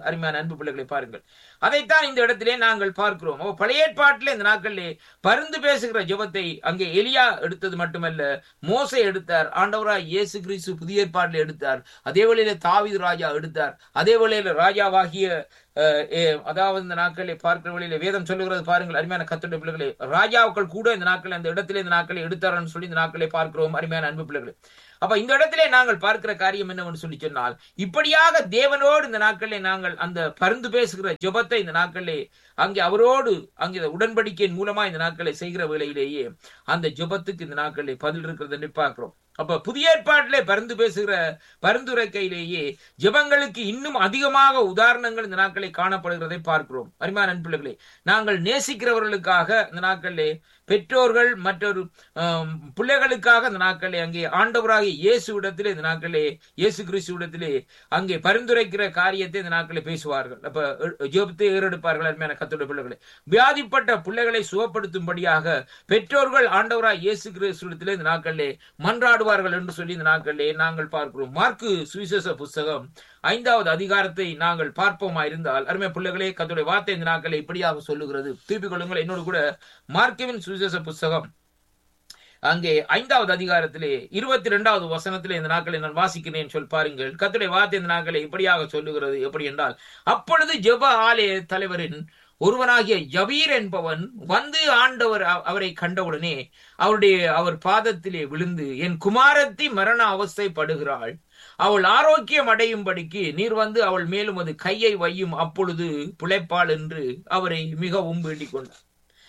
அன்பு பிள்ளைகளை பாருங்கள். அதைத்தான் இந்த இடத்திலே நாங்கள் பார்க்கிறோம். பழைய ஏற்பாட்டிலே இந்த நாட்களிலே பரிந்து பேசுகிற ஜெபத்தை அங்கே எலியா எடுத்தது மட்டுமல்ல, மோசே எடுத்தார், ஆண்டவராய் இயேசு கிறிஸ்து புதிய ஏற்பாட்டிலே எடுத்தார், அதே வேளையில தாவீது ராஜா எடுத்தார், அதே வேளையில ராஜாவாகிய அதாவது இந்த நாட்களை பார்க்கிற வழியில வேதம் சொல்லுகிறது பாருங்கள் அருமையான கர்த்தருடைய பிள்ளைகளே, ராஜாக்கள் கூட இந்த நாட்களை அந்த இடத்திலே இந்த நாட்களை எடுத்தார்னு சொல்லி இந்த நாட்களை பார்க்கிறோம் அருமையான அன்பு பிள்ளைகளே. அப்ப இந்த இடத்திலே நாங்கள் பார்க்கிற காரியம் என்னவென்று சொல்லி சொன்னால், இப்படியாக தேவனோடு இந்த நாட்களிலே நாங்கள் அந்த பரிந்து பேசுகிற ஜெபத்தை இந்த நாட்களிலே அங்கே அவரோடு அங்கே உடன்படிக்கையின் மூலமா இந்த நாட்களை செய்கிற வேளையிலேயே அந்த ஜெபத்துக்கு இந்த நாட்களிலே பதில் இருக்கிறது என்று பார்க்கிறோம். அப்ப புதிய ஏற்பாட்டிலே பரிந்து பேசுகிற பரிந்துரைக்கையிலேயே ஜெபங்களுக்கு இன்னும் அதிகமாக உதாரணங்கள் இந்த நாட்களை காணப்படுகிறதை பார்க்கிறோம் அருமையான அன்பு பிள்ளைகளே. நாங்கள் நேசிக்கிறவர்களுக்காக இந்த நாட்களிலே, பெற்றோர்கள் மற்றொரு பிள்ளைகளுக்காக இந்த நாட்களே அங்கே ஆண்டவராகிய இயேசு இடத்திலே இந்த நாட்களே இயேசு கிறிஸ்து இடத்திலே அங்கே பரிந்துரைக்கிற காரியத்தை இந்த நாட்களை பேசுவார்கள். அப்ப ஜெபத்தை ஏறெடுப்பார்கள் அருமையான கர்த்தருடைய பிள்ளைகளே. வியாதிப்பட்ட பிள்ளைகளை சுகப்படுத்தும்படியாக பெற்றோர்கள் ஆண்டவராகிய இயேசு கிறிஸ்து இடத்திலே இந்த நாட்களிலே மன்றாடுவார்கள் என்று சொல்லி இந்த நாட்களிலே நாங்கள் பார்க்கிறோம். மார்க்கு சுவிசேஷ புஸ்தகம் 5வது அதிகாரத்தை நாங்கள் பார்ப்போமா இருந்தால் அருமை பிள்ளைகளே, கர்த்தருடைய வார்த்தை இந்த நாட்களை இப்படியாக சொல்லுகிறது. திருப்பிக் கொள்ளுங்கள் என்னோடு கூட. மார்க்குவின் சுவிசேஷ புஸ்தகம் அங்கே 5வது அதிகாரத்திலே 22வது வசனத்திலே இந்த நாட்களை நான் வாசிக்கிறேன் சொல் பாருங்கள். கர்த்தருடைய வார்த்தை இந்த நாட்களை இப்படியாக சொல்லுகிறது. எப்படி என்றால், அப்பொழுது ஜெப ஆலய தலைவரின் ஒருவனாகிய யவீர் என்பவன் வந்து ஆண்டவர் அவரை கண்டவுடனே அவர் பாதத்திலே விழுந்து, என் குமாரத்தி மரண அவஸ்தைப்படுகிறாள், அவள் ஆரோக்கியம் அடையும்படிக்கு நீர் வந்து அவள் மேலும் அது கையை வையும், அப்பொழுது பிழைப்பாள் என்று அவரை மிகவும் வேண்டிக் கொண்டார்.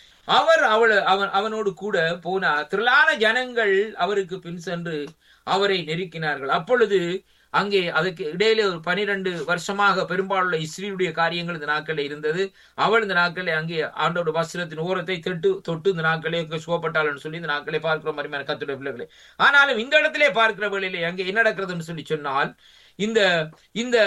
அவனோடு கூட போனார். திரளான ஜனங்கள் அவருக்கு பின் சென்று அவரை நெருக்கினார்கள். அப்பொழுது அங்கே அதுக்கு இடையிலே ஒரு 12 வருஷமாக பெரும்பாலுள்ள இஸ்ரீலுடைய காரியங்கள் இந்த நாட்களில் இருந்தது. அவள் இந்த நாட்களை அங்கே ஆண்டோட வஸ்திரத்தின் ஓரத்தை தொட்டு இந்த நாட்களே சுகப்பட்டாள்னு சொல்லி இந்த நாட்களை பார்க்கிறோம் அருமையான கர்த்தருடைய பிள்ளைகளே. ஆனாலும் இந்த இடத்திலே பார்க்கிற வேளையிலே அங்கே என்ன நடக்கிறதுன்னு சொல்லி சொன்னால், இந்த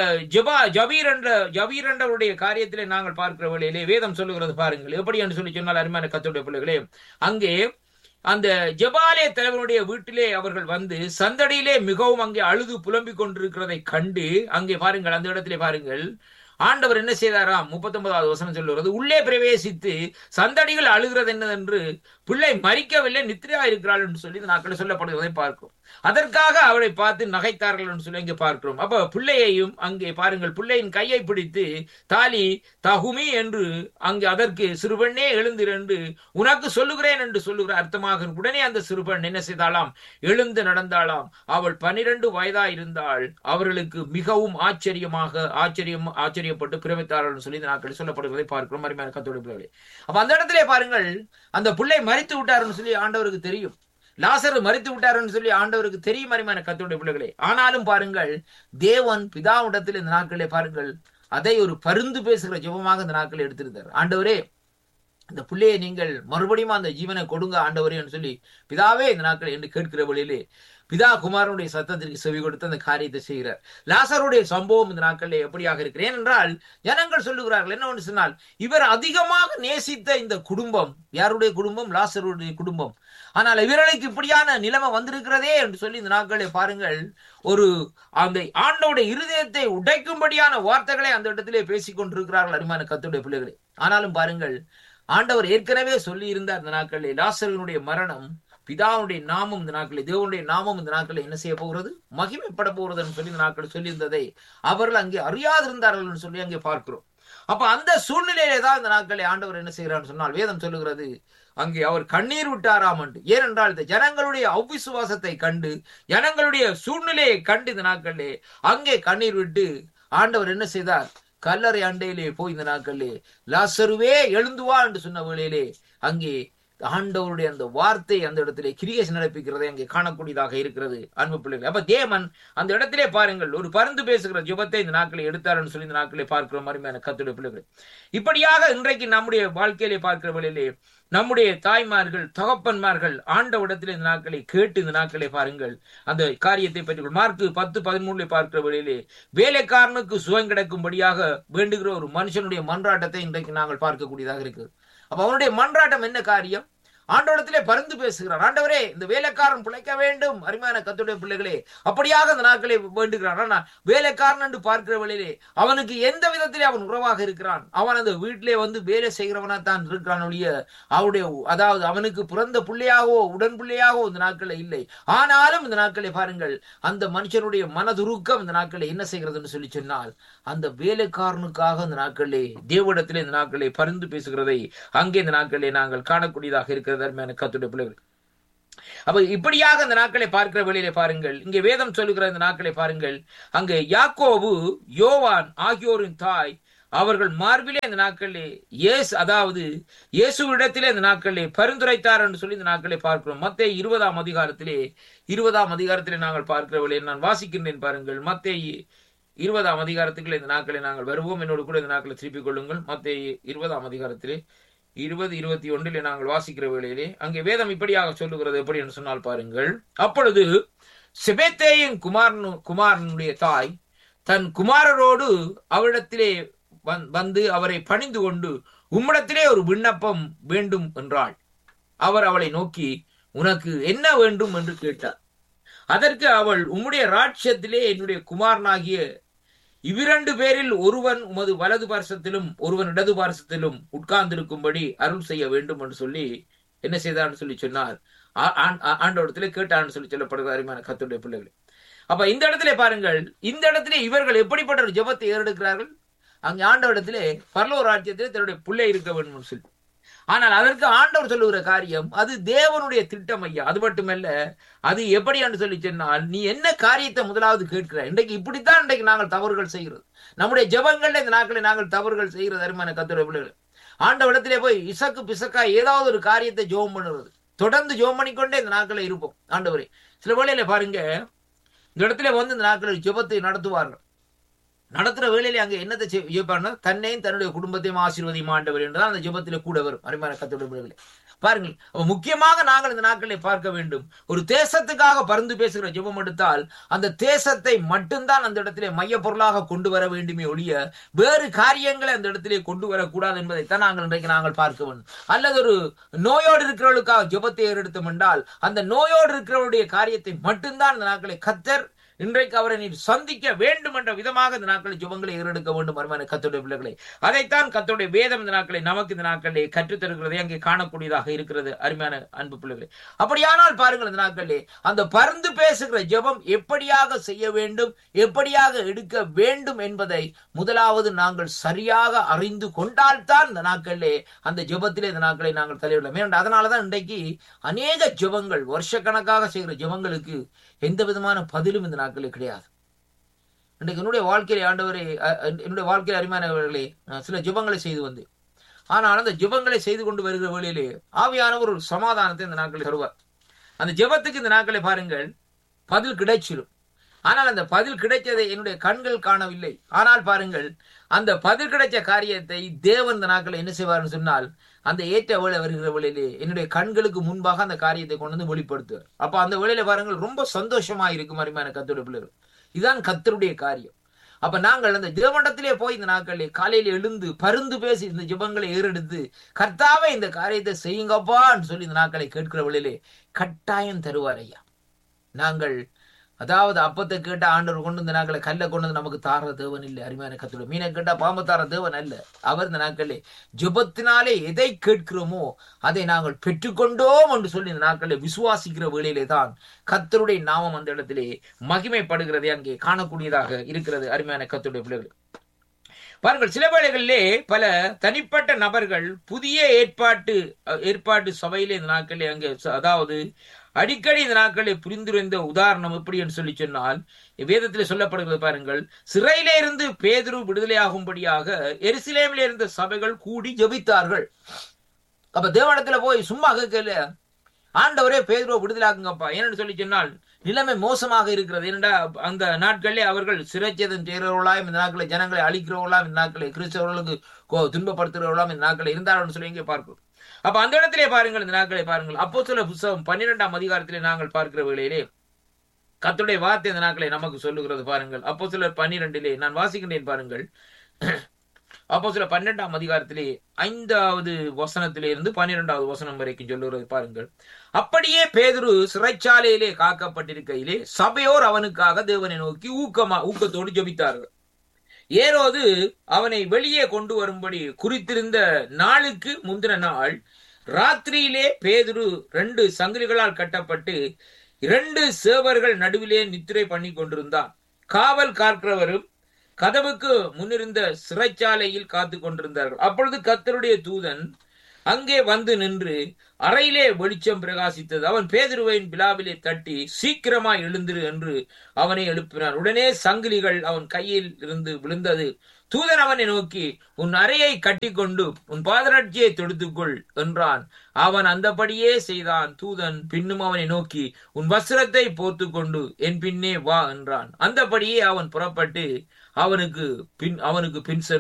ஜவீர் என்றவருடைய காரியத்திலே நாங்கள் பார்க்கிற வேளையிலே வேதம் சொல்லுகிறது பாருங்கள். எப்படி என்று சொல்லி சொன்னால் அருமையான கர்த்தருடைய பிள்ளைகளே, அங்கே அந்த ஜெபாலய தலைவனுடைய வீட்டிலே அவர்கள் வந்து சந்தடியிலே மிகவும் அங்கே அழுது புலம்பிக் கொண்டிருக்கிறதை கண்டு அங்கே பாருங்கள், அந்த இடத்திலே பாருங்கள் ஆண்டவர் என்ன செய்தாராம்? 39வது வசனம் சொல்லுகிறது, உள்ளே பிரவேசித்து சந்தடிகள் அழுகிறது என்னதென்று, பிள்ளை மரிக்கவில்லை, நித்திரையா இருக்கிறாள் என்று சொல்லி நாட்கள் சொல்லப்படுகிறதை பார்க்கிறோம். அதற்காக அவளை பார்த்து நகைத்தார்கள் என்று சொல்லி அங்கே பார்க்கிறோம். அப்ப பிள்ளையையும் அங்கே பாருங்கள், பிள்ளையின் கையை பிடித்து தாலி தகுமி என்று அங்கே அதற்கு சிறுபெண்ணே எழுந்திரண்டு உனக்கு சொல்லுகிறேன் என்று சொல்லுகிற அர்த்தமாக உடனே அந்த சிறுபெண் என்ன செய்தாலாம்? எழுந்து நடந்தாளாம். அவள் 12 வயதா இருந்தாள். அவர்களுக்கு மிகவும் ஆச்சரியப்பட்டு பிரமித்தார்கள் சொல்லி நாட்கள் சொல்லப்படுவதை பார்க்கிறோம் அருமையான கர்த்தருடைய பிள்ளைகளே. அப்ப அந்த இடத்திலே பாருங்கள், அந்த பிள்ளை மரித்து விட்டாருன்னு சொல்லி ஆண்டவருக்கு தெரியும். லாசரு மரித்து விட்டாருன்னு சொல்லி ஆண்டவருக்கு தெரியும் அருமையான கர்த்தருடைய பிள்ளைகளே. ஆனாலும் பாருங்கள், தேவன் பிதாவிடத்தில் இந்த நாட்களிலே பாருங்கள் அதை ஒரு பரிந்து பேசுகிற ஜெபமாக இந்த நாட்களை எடுத்திருந்தார். ஆண்டவரே, இந்த பிள்ளையை நீங்கள் மறுபடியும் அந்த ஜீவனை கொடுங்க ஆண்டவரே என்று சொல்லி பிதாவே இந்த நாட்களை என்று கேட்கிற வழியிலே பிதா குமாரனுடைய சத்தத்திற்கு செவி கொடுத்து அந்த காரியத்தை செய்கிறார். லாசருடைய சம்பவம் இந்த நாட்களில் எப்படியாக இருக்கிறது? ஏனென்றால் ஜனங்கள் சொல்லுகிறார்கள் என்ன ஒன்று சொன்னால், இவர் அதிகமாக நேசித்த இந்த குடும்பம் யாருடைய குடும்பம்? லாசருடைய குடும்பம். ஆனால் இவர்களுக்கு இப்படியான நிலைமை வந்திருக்கிறதே என்று சொல்லி இந்த நாட்களை பாருங்கள், ஒரு அந்த ஆண்டவருடைய இருதயத்தை உடைக்கும்படியான வார்த்தைகளை அந்த இடத்திலே பேசிக் கொண்டிருக்கிறார்கள் அருமையான கர்த்தருடைய பிள்ளைகளே. ஆனாலும் பாருங்கள், ஆண்டவர் ஏற்கனவே சொல்லி இருந்தார் இந்த நாட்களில் லாசருடைய மரணம் பிதாவுடைய நாமம் இந்த நாட்களில், தேவனுடைய நாமம் இந்த நாட்களில் என்ன செய்ய போகிறது? மகிமைப்பட போகிறது சொல்லி இந்த நாட்கள் சொல்லியிருந்ததை அவர்கள் அங்கே அறியாதிருந்தார்கள் சொல்லி அங்கே பார்க்கிறோம். அப்ப அந்த சூழ்நிலையிலே தான் இந்த நாட்களை ஆண்டவர் என்ன செய்கிறார் சொன்னால், வேதம் சொல்லுகிறது அங்கே அவர் கண்ணீர் விட்டாராம் என்று. ஏனென்றால் இந்த ஜனங்களுடைய அவிசுவாசத்தை கண்டு, ஜனங்களுடைய சூழ்நிலையை கண்டு இந்த நாட்களிலே அங்கே கண்ணீர் விட்டு ஆண்டவர் என்ன செய்தார்? கல்லறை அண்டையிலே போய் இந்த நாட்களிலே லாசருவே எழுந்து வா என்று சொன்ன வேளையிலே அங்கே ஆண்டவருடைய அந்த வார்த்தை அந்த இடத்திலே கிரியேஷன் நடப்பிக்கிறதை அங்கே காணக்கூடியதாக இருக்கிறது அன்பு பிள்ளைகள். அப்ப தேவன் அந்த இடத்திலே பாருங்கள் ஒரு பரிந்து பேசுகிற ஜெபத்தை இந்த நாட்களை எடுத்தார்னு சொல்லி இந்த நாட்களை பார்க்கிற மாதிரியான கர்த்தருடைய பிள்ளைகள். இப்படியாக இன்றைக்கு நம்முடைய வாழ்க்கையிலே பார்க்கிற வழியிலே நம்முடைய தாய்மார்கள் தகப்பன்மார்கள் ஆண்டவரிடத்திலே இந்த நாட்களை கேட்டு இந்த நாட்களை பாருங்கள் அந்த காரியத்தை பற்றி மார்க்கு 10:13 பார்க்கிற வழியிலே வேலைக்காரனுக்கு சுகம் கிடைக்கும்படியாக வேண்டுகிற ஒரு மனுஷனுடைய மன்றாட்டத்தை இன்றைக்கு நாங்கள் பார்க்கக்கூடியதாக இருக்குது. அப்ப அவனுடைய மன்றாட்டம் என்ன காரியம்? ஆண்டவரிடத்திலே பரிந்து பேசுகிறார். ஆண்டவரே, இந்த வேலைக்காரன் பிழைக்க வேண்டும். அருமையான கர்த்தருடைய பிள்ளைகளே, அப்படியாக அந்த நாட்களை வேண்டுகிறான். ஆனா வேலைக்காரன் என்று பார்க்கிற வழியிலே அவனுக்கு எந்த விதத்திலே அவன் உறவாக இருக்கிறான்? அவன் அந்த வீட்டிலே வந்து வேலை செய்கிறவனா தான் இருக்கிறான் ஒழிய அவருடைய அதாவது அவனுக்கு பிறந்த பிள்ளையாகவோ உடன் பிள்ளையாகவோ இந்த நாட்களை இல்லை. ஆனாலும் இந்த நாட்களை பாருங்கள், அந்த மனுஷனுடைய மனதுருக்கம் இந்த நாட்களை என்ன செய்கிறதுன்னு சொல்லி சொன்னால், அந்த வேலைக்காரனுக்காக இந்த நாட்களே தேவனிடத்திலே இந்த நாட்களை பரிந்து பேசுகிறதை அங்கே இந்த நாட்களே நாங்கள் காணக்கூடியதாக இருக்கிறது. அருமையான கர்த்தருடைய பிள்ளைகள், அப்ப இப்படியாக இந்த நாட்களை பார்க்கிற வேளையிலே பாருங்கள், இங்கே வேதம் சொல்லுகிற இந்த நாட்களை பாருங்கள், அங்கே யாக்கோபு யோவான் ஆகியோரின் தாய் அவர்கள் மார்பிலே இந்த நாட்களே அதாவது இயேசுவிடத்திலே இந்த நாட்களே பரிந்துரைத்தார் என்று சொல்லி இந்த நாட்களை பார்க்கிறோம். மத்தேயு 20ஆம் அதிகாரத்திலே நாங்கள் பார்க்கிற வேளையில் நான் வாசிக்கின்றேன் பாருங்கள். மத்தேயு 20ஆம் அதிகாரத்துக்குள்ள இந்த நாட்களை நாங்கள் வருவோம். என்னோடு கூட இந்த நாட்களை திருப்பிக் கொள்ளுங்கள். மத்தேயு 20ஆம் அதிகாரத்திலே 20-21 நாங்கள் வாசிக்கிற வேளையிலே அங்கே வேதம் இப்படியாக சொல்லுகிறது. எப்படி என்று சொன்னால் பாருங்கள், அப்பொழுது செபெதேயின் குமாரனுடைய தாய் தன் குமாரரோடு அவரிடத்திலே வந்து அவரை பணிந்து கொண்டு, உம்மிடத்திலே ஒரு விண்ணப்பம் வேண்டும் என்றாள். அவர் அவளை நோக்கி, உனக்கு என்ன வேண்டும் என்று கேட்டார். அதற்கு அவள், உம்முடைய ராட்சியத்திலே என்னுடைய குமாரனாகிய இவ்விரண்டு பேரில் ஒருவன் உமது வலது பார்சத்திலும் ஒருவன் இடது பார்சத்திலும் உட்கார்ந்திருக்கும்படி அருள் செய்ய வேண்டும் என்று சொல்லி என்ன செய்தான்னு சொல்லி சொன்னார். ஆண்டவரிடத்திலே கேட்டான்னு சொல்லி சொல்லப்படுகிற அருமையான கர்த்தருடைய பிள்ளைகள். அப்ப இந்த இடத்திலே பாருங்கள், இந்த இடத்திலே இவர்கள் எப்படிப்பட்ட ஒரு ஜெபத்தை ஏறெடுக்கிறார்கள். அங்கே ஆண்டவரிடத்திலே பரலோக ராஜ்யத்திலே தன்னுடைய பிள்ளை இருக்க வேண்டும் சொல்லி. ஆனால் அதற்கு ஆண்டவர் சொல்லுகிற காரியம் அது தேவனுடைய திட்டம் ஐயா. அது மட்டுமல்ல, அது எப்படி என்று சொல்லி சொன்னால், நீ என்ன காரியத்தை முதலாவது கேட்கிறாய். இன்றைக்கு இப்படித்தான் இன்றைக்கு நாங்கள் தவறுகள் செய்கிறது. நம்முடைய ஜெபங்கள்ல இந்த நாட்களை நாங்கள் தவறுகள் செய்கிறது. அருமையான கர்த்தருடைய பிள்ளைகள், ஆண்டவரிடத்திலே போய் இசக்கு பிசக்கா ஏதாவது ஒரு காரியத்தை ஜெபம் பண்ணுறது, தொடர்ந்து ஜெபம் பண்ணிக்கொண்டே இந்த நாட்களை இருப்போம். ஆண்டவரே, சில வேளையில பாருங்க, இந்த இடத்துல வந்து இந்த நாட்களில் ஜெபத்தை நடத்துவார்கள். நடத்துற வேலையில அங்க என்னத்தை ஜெபிப்பாருன்னா, தன்னையும் தன்னுடைய குடும்பத்தையும் ஆசீர்வதியும் ஆண்டவர் என்றுதான் அந்த ஜெபத்திலே கூட வரும். அருமையான கர்த்தருடைய பிள்ளைகளே பாருங்கள், முக்கியமாக நாங்கள் இந்த நாட்களை பார்க்க வேண்டும். ஒரு தேசத்துக்காக பரிந்து பேசுகிற ஜெபம் எடுத்தால் அந்த தேசத்தை மட்டும்தான் அந்த இடத்திலே மைய பொருளாக கொண்டு வர வேண்டுமே ஒழிய வேறு காரியங்களை அந்த இடத்திலே கொண்டு வரக்கூடாது என்பதைத்தான் நாங்கள் இன்றைக்கு நாங்கள் பார்க்க வேண்டும். அல்லது ஒரு நோயோடு இருக்கிறவர்களுக்காக ஜெபத்தை ஏறெடுத்தோம் என்றால் அந்த நோயோடு இருக்கிறவருடைய காரியத்தை மட்டும்தான் இந்த நாட்களை கர்த்தர் இன்றைக்கு அவரை நீ சந்திக்க வேண்டும் என்ற விதமாக இந்த நாட்களை ஜெபங்களை ஏறெடுக்க வேண்டும். அருமையான கர்த்தருடைய பிள்ளைகளை, அதைத்தான் கர்த்தருடைய வேதம் இந்த நாட்களை நமக்கு இந்த நாட்களை கற்றுத்தருகிறதை அங்கே காணக்கூடியதாக இருக்கிறது. அருமையான அன்பு பிள்ளைகளை, அப்படியானால் பாருங்கள், இந்த நாட்களிலே அந்த பரிந்து பேசுகிற ஜெபம் எப்படியாக செய்ய வேண்டும், எப்படியாக எடுக்க வேண்டும் என்பதை முதலாவது நாங்கள் சரியாக அறிந்து கொண்டால்தான் இந்த நாட்களிலே அந்த ஜெபத்திலே இந்த நாட்களை நாங்கள் தலையிடலாம். அதனாலதான் இன்றைக்கு அநேக ஜெபங்கள், வருஷக்கணக்காக செய்கிற ஜெபங்களுக்கு எந்த விதமான பதிலும் இந்த நாட்களே கிடையாது. இன்றைக்கு என்னுடைய வாழ்க்கையில ஆண்டவரே, என்னுடைய வாழ்க்கையில் அருமையானவர்களே, சில ஜெபங்களை செய்து வந்து, ஆனால் அந்த ஜெபங்களை செய்து கொண்டு வருகிற வேளையிலே ஆவியானவர் ஒரு சமாதானத்தை இந்த நாட்களை தருவார். அந்த ஜெபத்துக்கு இந்த நாட்களை பாருங்கள் பதில் கிடைச்சிடும். ஆனால் அந்த பதில் கிடைச்சதை என்னுடைய கண்கள் காணவில்லை. ஆனால் பாருங்கள், அந்த பதில் கிடைச்ச காரியத்தை தேவன் இந்த நாட்களை என்ன செய்வார்னு சொன்னால், அந்த ஏற்ற வேலை வருகிற வேளையிலே என்னுடைய கண்களுக்கு முன்பாக அந்த காரியத்தை கொண்டு வந்து வெளிப்படுத்துவார். அப்ப அந்த வேளையில பாருங்கள் ரொம்ப சந்தோஷமா இருக்கும். அருமையான கர்த்தருடைய பிள்ளைகள், இதுதான் கர்த்தருடைய காரியம். அப்ப நாங்கள் அந்த ஜெபமண்டத்திலே போய் இந்த நாட்களிலே காலையில எழுந்து பரிந்து பேசி இந்த ஜெபங்களை ஏறெடுத்து, கர்த்தாவே இந்த காரியத்தை செய்யுங்கப்பான்னு சொல்லி இந்த நாட்களை கேட்கிற வேளையிலே கட்டாயம் தருவார் ஐயா. நாங்கள் அதாவது அப்பத்தை கேட்டா ஆண்டவர் கொண்டு இந்த நாட்களை கல்லை கொண்டு வந்து நமக்கு தார தேவன் இல்லை. அருமையான கர்த்தருடைய மீனை கேட்டா பாம்பு தார தேவன் அல்ல. அவர் இந்த நாட்களே ஜெபத்தினாலே எதை கேட்கிறோமோ அதை நாங்கள் பெற்றுக்கொண்டோம் என்று சொல்லி இந்த நாட்களை விசுவாசிக்கிற வேளையிலே தான் கர்த்தருடைய நாமம் அந்த இடத்திலே மகிமைப்படுகிறதை அங்கே காணக்கூடியதாக இருக்கிறது. அருமையான கர்த்தருடைய பிள்ளைகள் பாருங்கள், சில வேளைகளிலே பல தனிப்பட்ட நபர்கள் புதிய ஏற்பாட்டு சபையிலே இந்த நாட்களே அங்கே அதாவது அடிக்கடி இந்த நாட்களை புரிந்துரைந்த உதாரணம் எப்படி என்று சொல்லி சொன்னால், வேதத்திலே சொல்லப்படுகிறது பாருங்கள், சிறையிலே இருந்து பேதுரு விடுதலையாகும்படியாக எருசலேமிலே இருந்த சபைகள் கூடி ஜெபித்தார்கள். அப்ப தேவனிடத்துல போய் சும்மா கேட்கல, ஆண்டவரே பேதுருவை விடுதலாக்குங்கப்பா, ஏன்னு சொல்லி சொன்னால் நிலைமை மோசமாக இருக்கிறது. ஏனென்றா அந்த நாட்களிலே அவர்கள் சிறைச்சேதம் செய்கிறவர்களாயும் இந்த நாட்களை ஜனங்களை அழிக்கிறவர்களாம், இந்த நாட்களை கிறிஸ்தவர்களுக்கு துன்பப்படுத்துகிறவர்களாம் இந்த நாட்களை இருந்தார்கள் சொல்லி இங்கே பார்க்கிறோம். அப்ப அந்த இடத்திலே பாருங்கள், இந்த நாட்களை பாருங்கள், அப்போஸ்தலர் புத்தகம் 12ஆம் அதிகாரத்திலே நாங்கள் பார்க்கிற வேளையிலே கர்த்தருடைய வார்த்தை இந்த நாட்களை நமக்கு சொல்லுகிறது பாருங்கள். அப்போஸ்தலர் 12 நான் வாசிக்கின்றேன் பாருங்கள். அப்போஸ்தலர் 12ஆம் அதிகாரத்திலே 5வது வசனத்திலிருந்து 12வது வசனம் வரைக்கும் சொல்லுகிறது பாருங்கள். அப்படியே பேதுரு சிறைச்சாலையிலே காக்கப்பட்டிருக்கையிலே சபையோர் அவனுக்காக தேவனை நோக்கி ஊக்கத்தோடு ஜெபித்தார்கள். ஏரோது அவனை வெளியே கொண்டு வரும்படி குறித்திருந்த நாளுக்கு முந்தின நாள் ராத்திரியிலே பேதுரு 2 சங்கிலிகளால் கட்டப்பட்டு 2 சேவர்கள் நடுவிலே நித்திரை பண்ணி கொண்டிருந்தான். காவல் காக்கிறவரும் கதவுக்கு முன்னிருந்த சிறைச்சாலையில் காத்து கொண்டிருந்தார்கள். அப்பொழுது கர்த்தருடைய தூதன் அங்கே வந்து நின்று அறையிலே வெளிச்சம் பிரகாசித்தது. அவன் பேதுருவின் விலாவிலே தட்டி, சீக்கிரமாய் எழுந்திரு என்று அவனை எழுப்பினான். உடனே சங்கிலிகள் அவன் கையில் இருந்து விழுந்தது. தூதன் அவனை நோக்கி, உன் அறையை கட்டிக்கொண்டு உன் பாதரட்சியை தொடுத்துக்கொள் என்றான். அவன் அந்தபடியே செய்தான். தூதன் பின்னும் அவனை நோக்கி, உன் வஸ்திரத்தை போர்த்துக் கொண்டு என் பின்னே வா என்றான். அந்தபடியே அவன் புறப்பட்டு அவனுக்கு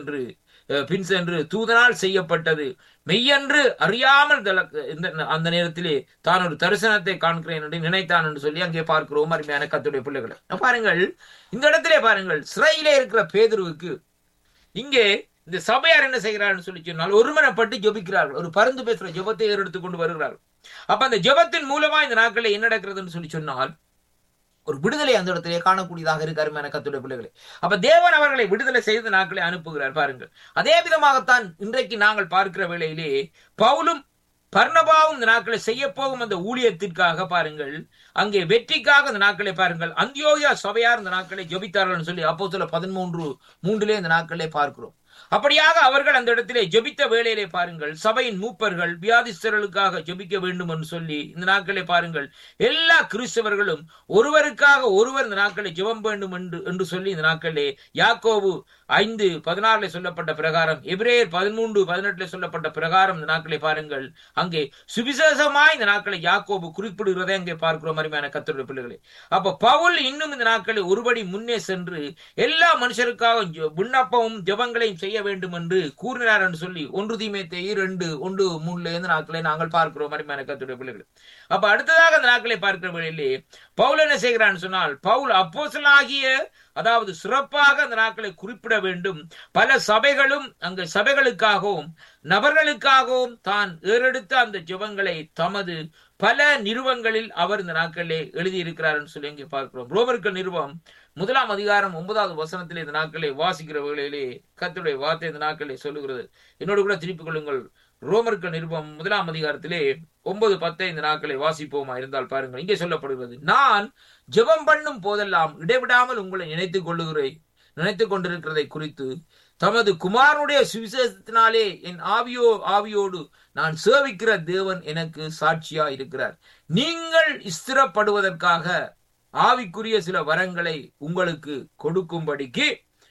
பின் சென்று தூதனால் செய்யப்பட்டது மெய்யென்று அறியாமல் அந்த நேரத்திலே தான் ஒரு தரிசனத்தை காண்கிறேன் என்று நினைத்தான் என்று சொல்லி அங்கே பார்க்கிறோம். அருமையான கர்த்தருடைய பிள்ளைகளை பாருங்கள், இந்த இடத்திலே பாருங்கள், சிறையிலே இருக்கிற பேதுருவுக்கு இங்கே இந்த சபையார் என்ன செய்கிறார்கள் சொல்லி சொன்னால் ஒருமனப்பட்டு ஜெபிக்கிறார்கள். ஒரு பரிந்து பேசுற ஜெபத்தை ஏறெடுத்துக் கொண்டு வருகிறார்கள். அப்ப அந்த ஜெபத்தின் மூலமா இந்த நாட்களில் என்ன நடக்கிறதுன்னு சொல்லி சொன்னால் ஒரு விடுதலை அந்த இடத்திலே காணக்கூடியதாக இருக்கு. அருமையான கர்த்தருடைய பிள்ளைகளே, அப்ப தேவன் அவர்களை விடுதலை செய்து நாட்களை அனுப்புகிறார். பாருங்கள், அதே விதமாகத்தான் இன்றைக்கு நாங்கள் பார்க்கிற வேளையிலே பவுலும் பர்னபாவும் இந்த நாட்களை செய்ய போகும் அந்த ஊழியத்திற்காக பாருங்கள், அங்கே வெற்றிக்காக இந்த நாட்களை பாருங்கள் அந்தியோகியா சபையார் இந்த நாட்களை ஜெபித்தார்கள் சொல்லி அப்போஸ்தலர் 13:3 இந்த நாட்களை பார்க்கிறோம். அப்படியாக அவர்கள் அந்த இடத்திலே ஜெபித்த வேளையிலே பாருங்கள், சபையின் மூப்பர்கள் வியாதிஸ்தர்களுக்காக ஜெபிக்க வேண்டும் என்று சொல்லி இந்த நாட்களை பாருங்கள் எல்லா கிறிஸ்தவர்களும் ஒருவருக்காக ஒருவர் இந்த நாட்களை ஜெபம் வேண்டும் என்று சொல்லி இந்த நாட்களே யாக்கோபு 5:16 சொல்லப்பட்ட பிரகாரம், எபிரேயர் 13:18 சொல்லப்பட்ட பிரகாரம் இந்த நாட்களை பாருங்கள் அங்கே சுவிசேஷமாய் இந்த நாட்களை யாக்கோபு குறிப்பிடுகிறதை அங்கே பார்க்கிறோம். அருமையான கர்த்தருடைய பிள்ளைகளே, அப்ப பவுல் இன்னும் இந்த நாட்களை ஒருபடி முன்னே சென்று எல்லா மனுஷருக்காக விண்ணப்பமும் ஜெபங்களையும் செய்ய வேண்டும் என்று கூறினார் என்று சொல்லி 1 தீமோத்தேயு 2:1-3 நாட்களை நாங்கள் பார்க்கிறோம். அருமையான கர்த்தருடைய பிள்ளைகளே, அப்ப அடுத்ததாக அந்த நாட்களை பார்க்கிற வேளையிலே பவுல் என்ன செய்கிறான்னு சொன்னால், பவுல் அப்போஸ்தலனாகிய அதாவது சிறப்பாக அந்த நாட்களை குறிப்பிட வேண்டும். பல சபைகளும் அங்கு சபைகளுக்காகவும் நபர்களுக்காகவும் தான் ஏறெடுத்த அந்த ஜெபங்களை தமது பல நிறுவங்களில் அவர் இந்த நாட்களிலே எழுதியிருக்கிறார் என்று சொல்லி இங்கே பார்க்கிறோம். ரோமர்கள் நிறுவம் 1ஆம் அதிகாரம் 9வது வசனத்திலே இந்த நாட்களை வாசிக்கிற வேளையிலே கர்த்தருடைய வார்த்தை இந்த நாட்களை சொல்லுகிறது. என்னோடு கூட திருப்பிக் கொள்ளுங்கள். ரோமர்கள் நிருபம் 1ஆம் அதிகாரத்திலே 9-10 இந்த நாட்களை வாசிப்போமா இருந்தால் பாருங்கள், இங்கே சொல்லப்படுகிறது, நான் ஜெபம் பண்ணும் போதெல்லாம் இடைவிடாமல் உங்களை நினைத்துக் கொண்டிருக்கிறதை குறித்து தமது குமாரனுடைய சுவிசேஷத்தினாலே என் ஆவியோடு நான் சேவிக்கிற தேவன் எனக்கு சாட்சியா இருக்கிறார். நீங்கள் ஸ்திரப்படுவதற்காக ஆவிக்குரிய சில வரங்களை உங்களுக்கு கொடுக்கும்படிக்கு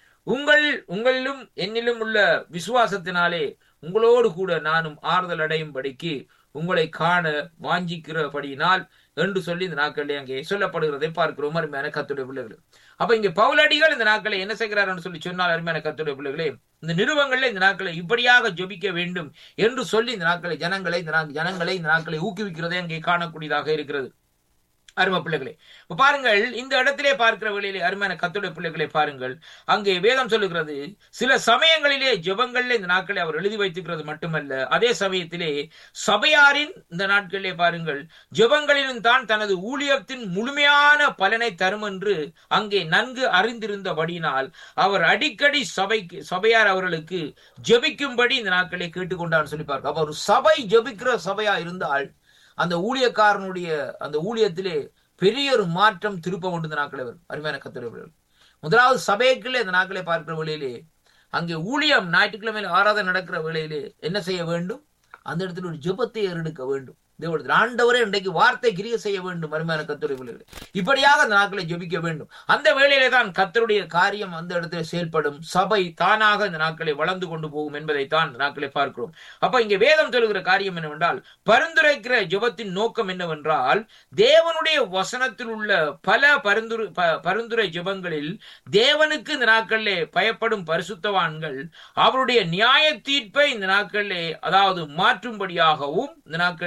உங்களிலும் என்னிலும் உள்ள விசுவாசத்தினாலே உங்களோடு கூட நானும் ஆறுதல் அடையும்படிக்கு உங்களை காண வாஞ்சிக்கிறபடியினால் என்று சொல்லி இந்த நாட்களிலே அங்கே சொல்லப்படுகிறதை பார்க்கிறோம். அருமையான கர்த்தருடைய பிள்ளைகளே, அப்ப இங்க பவுலடிகள் இந்த நாட்களை என்ன செய்கிறார் சொல்லி சொன்னால், அருமையான கர்த்தருடைய பிள்ளைகளே, இந்த நிறுவனங்கள்ல இந்த நாட்களை இப்படியாக ஜெபிக்க வேண்டும் என்று சொல்லி இந்த நாட்களை ஜனங்களை இந்த நாட்களை ஊக்குவிக்கிறதை அங்கே காணக்கூடியதாக இருக்கிறது. அருமை பிள்ளைகளே, பாருங்கள், இந்த இடத்திலே பார்க்கிற வேளையிலே அருமையான கர்த்தருடைய பிள்ளைகளை பாருங்கள், அங்கே வேதம் சொல்லுகிறது, சில சமயங்களிலே ஜெபங்கள்ல இந்த நாட்களை அவர் எழுதி வைத்துக்கிறது மட்டுமல்ல, அதே சமயத்திலே சபையாரின் இந்த நாட்களிலே பாருங்கள் ஜெபங்களிலும் தான் தனது ஊழியத்தின் முழுமையான பலனை தரும் என்று அங்கே நன்கு அறிந்திருந்தபடியினால் அவர் அடிக்கடி சபையார் அவர்களுக்கு ஜெபிக்கும்படி இந்த நாட்களை கேட்டுக்கொண்டான்னு சொல்லி பார்க்க. அப்ப ஒரு சபை ஜெபிக்கிற சபையா இருந்தால் அந்த ஊழியக்காரனுடைய அந்த ஊழியத்திலே பெரிய ஒரு மாற்றம் திருப்பம் கொண்டு இந்த நாட்களை வரும். அருமையான கர்த்தருடைய முதலாவது சபைக்குள்ளே இந்த நாட்களை பார்க்கிற வேளையிலே அங்கே ஊழியம் ஞாயிற்றுக்கிழமையில் ஆராதனை நடக்கிற வேளையிலே என்ன செய்ய வேண்டும்? அந்த இடத்துல ஒரு ஜெபத்தை ஏறெடுக்க வேண்டும். தேவனுடைய ஆண்டவரே இன்றைக்கு வார்த்தை கிரியை செய்ய வேண்டும். அருமையான கர்த்தருடைய பிள்ளைகளே, இப்படியாக அந்த நாட்களை ஜெபிக்க வேண்டும். அந்த வேளையிலே தான் கர்த்தருடைய காரியம் அந்த இடத்துல செயல்படும். சபை தானாக இந்த நாட்களை வளர்ந்து கொண்டு போகும் என்பதைத்தான் இந்த நாட்களை பார்க்கிறோம். அப்ப இங்கே வேதம் சொல்லுகிற காரியம் என்னவென்றால், பரிந்துரைக்கிற ஜெபத்தின் நோக்கம் என்னவென்றால், தேவனுடைய வசனத்தில் உள்ள பல பரிந்துரை ஜெபங்களில் தேவனுக்கு இந்த நாட்களிலே பயப்படும் பரிசுத்தவான்கள் அவருடைய நியாய தீர்ப்பை இந்த நாட்களிலே அதாவது மாற்றும்படியாகவும் இந்த நாட்களிலே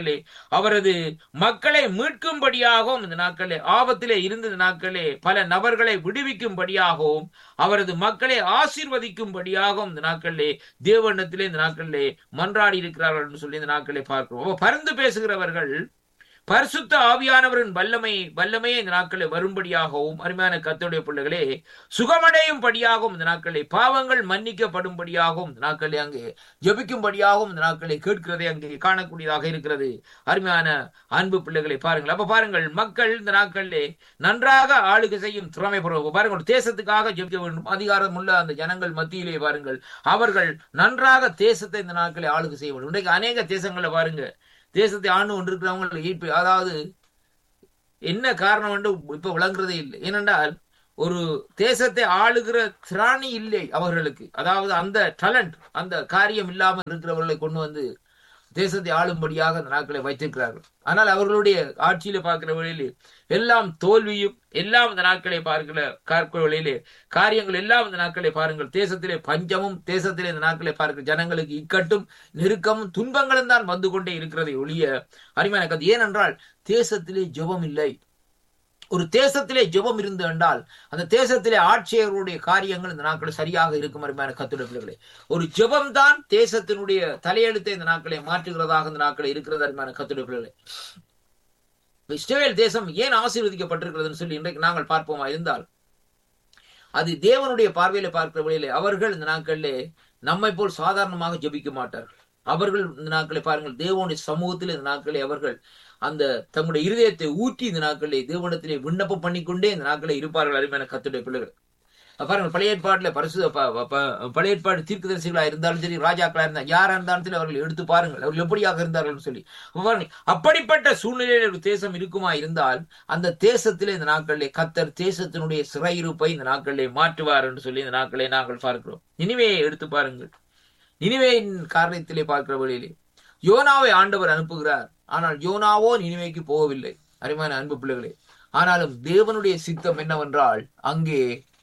அவரது மக்களை மீட்கும்படியாகவும் இந்த நாட்களே, ஆபத்திலே இருந்த நாட்களே பல நபர்களை விடுவிக்கும்படியாகவும் அவரது மக்களை ஆசீர்வதிக்கும்படியாகவும் இந்த நாட்களிலே தேவனிடத்திலே இந்த நாட்களிலே மன்றாடி இருக்கிறார்கள் என்று சொல்லி இந்த நாட்களை பார்க்கிறோம். பரிந்து பேசுகிறவர்கள் பரிசுத்த ஆவியானவரின் வல்லமையை இந்த நாட்களை வரும்படியாகவும், அருமையான கர்த்தருடைய பிள்ளைகளே, சுகமடையும்படியாகவும் இந்த நாட்களை, பாவங்கள் மன்னிக்கப்படும்படியாகவும் இந்த நாட்களை அங்கே ஜெபிக்கும்படியாகவும் இந்த நாட்களை கேட்கிறதை அங்கே காணக்கூடியதாக இருக்கிறது. அருமையான அன்பு பிள்ளைகளை பாருங்கள். அப்ப பாருங்கள், மக்கள் இந்த நாட்களிலே நன்றாக ஆளுகை செய்யும் திறமை பெறுவோம். பாருங்கள், தேசத்துக்காக ஜெபிக்க வேண்டும். அதிகாரம் உள்ள அந்த ஜனங்கள் மத்தியிலே பாருங்கள், அவர்கள் நன்றாக தேசத்தை இந்த நாட்களை ஆளுகை செய்ய வேண்டும். இன்றைக்கு அநேக தேசங்களை பாருங்க, தேசத்தை ஆண்டு கொண்டிருக்கிறவங்க அதாவது என்ன காரணம் என்று இப்ப விளங்குறதே இல்லை. ஏனென்றால் ஒரு தேசத்தை ஆளுகிற திராணி இல்லை அவர்களுக்கு. அதாவது அந்த டேலண்ட், அந்த காரியம் இல்லாமல் இருக்கிறவர்களை கொண்டு வந்து தேசத்தை ஆளும்படியாக அந்த நாட்களை வைத்திருக்கிறார்கள். ஆனால் அவர்களுடைய ஆட்சியில பார்க்கிற வழியிலே எல்லாம் தோல்வியும், எல்லாம் இந்த நாட்களை பார்க்கிற வழியிலே காரியங்கள் எல்லாம் இந்த நாட்களை பாருங்கள், தேசத்திலே பஞ்சமும், தேசத்திலே இந்த நாட்களை பார்க்கிற ஜனங்களுக்கு இக்கட்டும், நெருக்கமும், துன்பங்களும் தான் வந்து கொண்டே இருக்கிறதை ஒழிய அருமையான கதை. ஏனென்றால் தேசத்திலே ஜெபம் இல்லை. ஒரு தேசத்திலே ஜெபம் இருந்து என்றால் அந்த தேசத்திலே ஆட்சியர்களுடைய காரியங்கள் இந்த நாட்கள் சரியாக இருக்கும். அருமையான கர்த்தருடைய பிள்ளைகளே, ஒரு ஜெபம் தான் தேசத்தினுடைய தலையெழுத்தை இந்த நாட்களை மாற்றுகிறதாக இந்த நாட்களை இருக்கிறது. அருமையான கர்த்தருடைய பிள்ளைகளே, இஸ்ரவேல் தேசம் ஏன் ஆசீர்வதிக்கப்பட்டிருக்கிறதுன்னு சொல்லி இன்றைக்கு நாங்கள் பார்ப்போமா இருந்தால், அது தேவனுடைய பார்வையில பார்க்கிற வழியிலே அவர்கள் இந்த நாட்களிலே நம்மை போல் சாதாரணமாக ஜெபிக்க மாட்டார்கள். அவர்கள் இந்த நாட்களை பாருங்கள், தேவனுடைய சமூகத்தில் இந்த நாட்களை அவர்கள் அந்த தங்களுடைய இருதயத்தை ஊற்றி இந்த நாட்களை தேவனிடத்திலே விண்ணப்பம் பண்ணிக்கொண்டே இந்த நாட்களை இருப்பார்கள். அருமையான கர்த்தருடைய பிள்ளைகள் பாருங்கள், பழைய ஏற்பாட்டுல பழைய ஏற்பாடு தீர்க்கதரிசிகளா இருந்தாலும் சரி, ராஜாக்களா இருந்தா யாரா இருந்தாலும் சரி, அவர்கள் எடுத்து பாருங்கள் அவர்கள் எப்படியாக இருந்தார்கள் சொல்லி. அப்படிப்பட்ட சூழ்நிலையில் ஒரு தேசம் இருக்குமா இருந்தால் அந்த தேசத்திலே இந்த நாட்களிலே கர்த்தர் தேசத்தினுடைய சிறையிருப்பை இந்த நாட்களிலே மாற்றுவார் என்று சொல்லி இந்த நாட்களை நாங்கள் பார்க்கிறோம். நினிவேயை எடுத்து பாருங்கள். நினிவேயின் காரணத்திலே பார்க்கிற வழியிலே யோனாவை ஆண்டவர் அனுப்புகிறார். ஆனால் யோனாவோ நினிவேக்கு போகவில்லை. அருமையான அன்பு பிள்ளைகளே, ஆனாலும் தேவனுடைய சித்தம் என்னவென்றால் அங்கே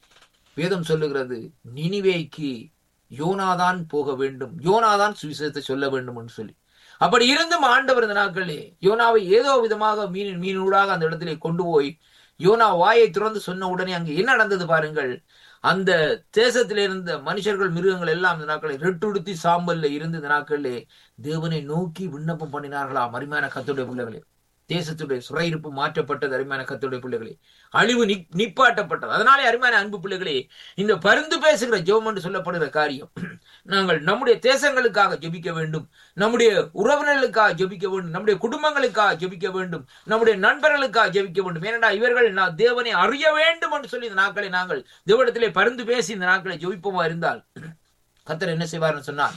வேதம் சொல்லுகிறது, நினிவேக்கு யோனாதான் போக வேண்டும், யோனாதான் சுவிசேஷத்தை சொல்ல வேண்டும் என்று சொல்லி. அப்படி இருந்தும் ஆண்டவர் இந்த நாட்களே யோனாவை ஏதோ விதமாக மீனூடாக அந்த இடத்திலே கொண்டு போய் யோனா வாயை திறந்து சொன்ன உடனே அங்கே என்ன நடந்தது பாருங்கள். அந்த தேசத்தில இருந்த மனுஷர்கள், மிருகங்கள் எல்லாம் இந்த நாட்களை ரெட்டுடுத்தி சாம்பல்ல இருந்து இந்த நாட்களிலே தேவனை நோக்கி விண்ணப்பம் பண்ணினார்களாம். அருமையான கர்த்தருடைய பிள்ளைகளே, தேசத்துடைய சிறையிருப்பு மாற்றப்பட்டது. அருமையான கர்த்தருடைய பிள்ளைகளே, அழிவு நிப்பாட்டப்பட்டது. அதனாலே அருமையான அன்பு பிள்ளைகளே, இந்த பரிந்து பேசுகிற ஜெபம் என்று சொல்லப்படுகிற காரியம், நாங்கள் நம்முடைய தேசங்களுக்காக ஜெபிக்க வேண்டும், நம்முடைய உறவினர்களுக்காக ஜெபிக்க வேண்டும், நம்முடைய குடும்பங்களுக்காக ஜெபிக்க வேண்டும், நம்முடைய நண்பர்களுக்காக ஜெபிக்க வேண்டும். ஏனென்றால் இவர்கள் தேவனை அறிய வேண்டும் என்று சொல்லி இந்த நாட்களை நாங்கள் தேவனிடத்திலே பரிந்து பேசி இந்த நாட்களை ஜெபிப்போமா இருந்தால் கர்த்தர் என்ன செய்வார்னு சொன்னால்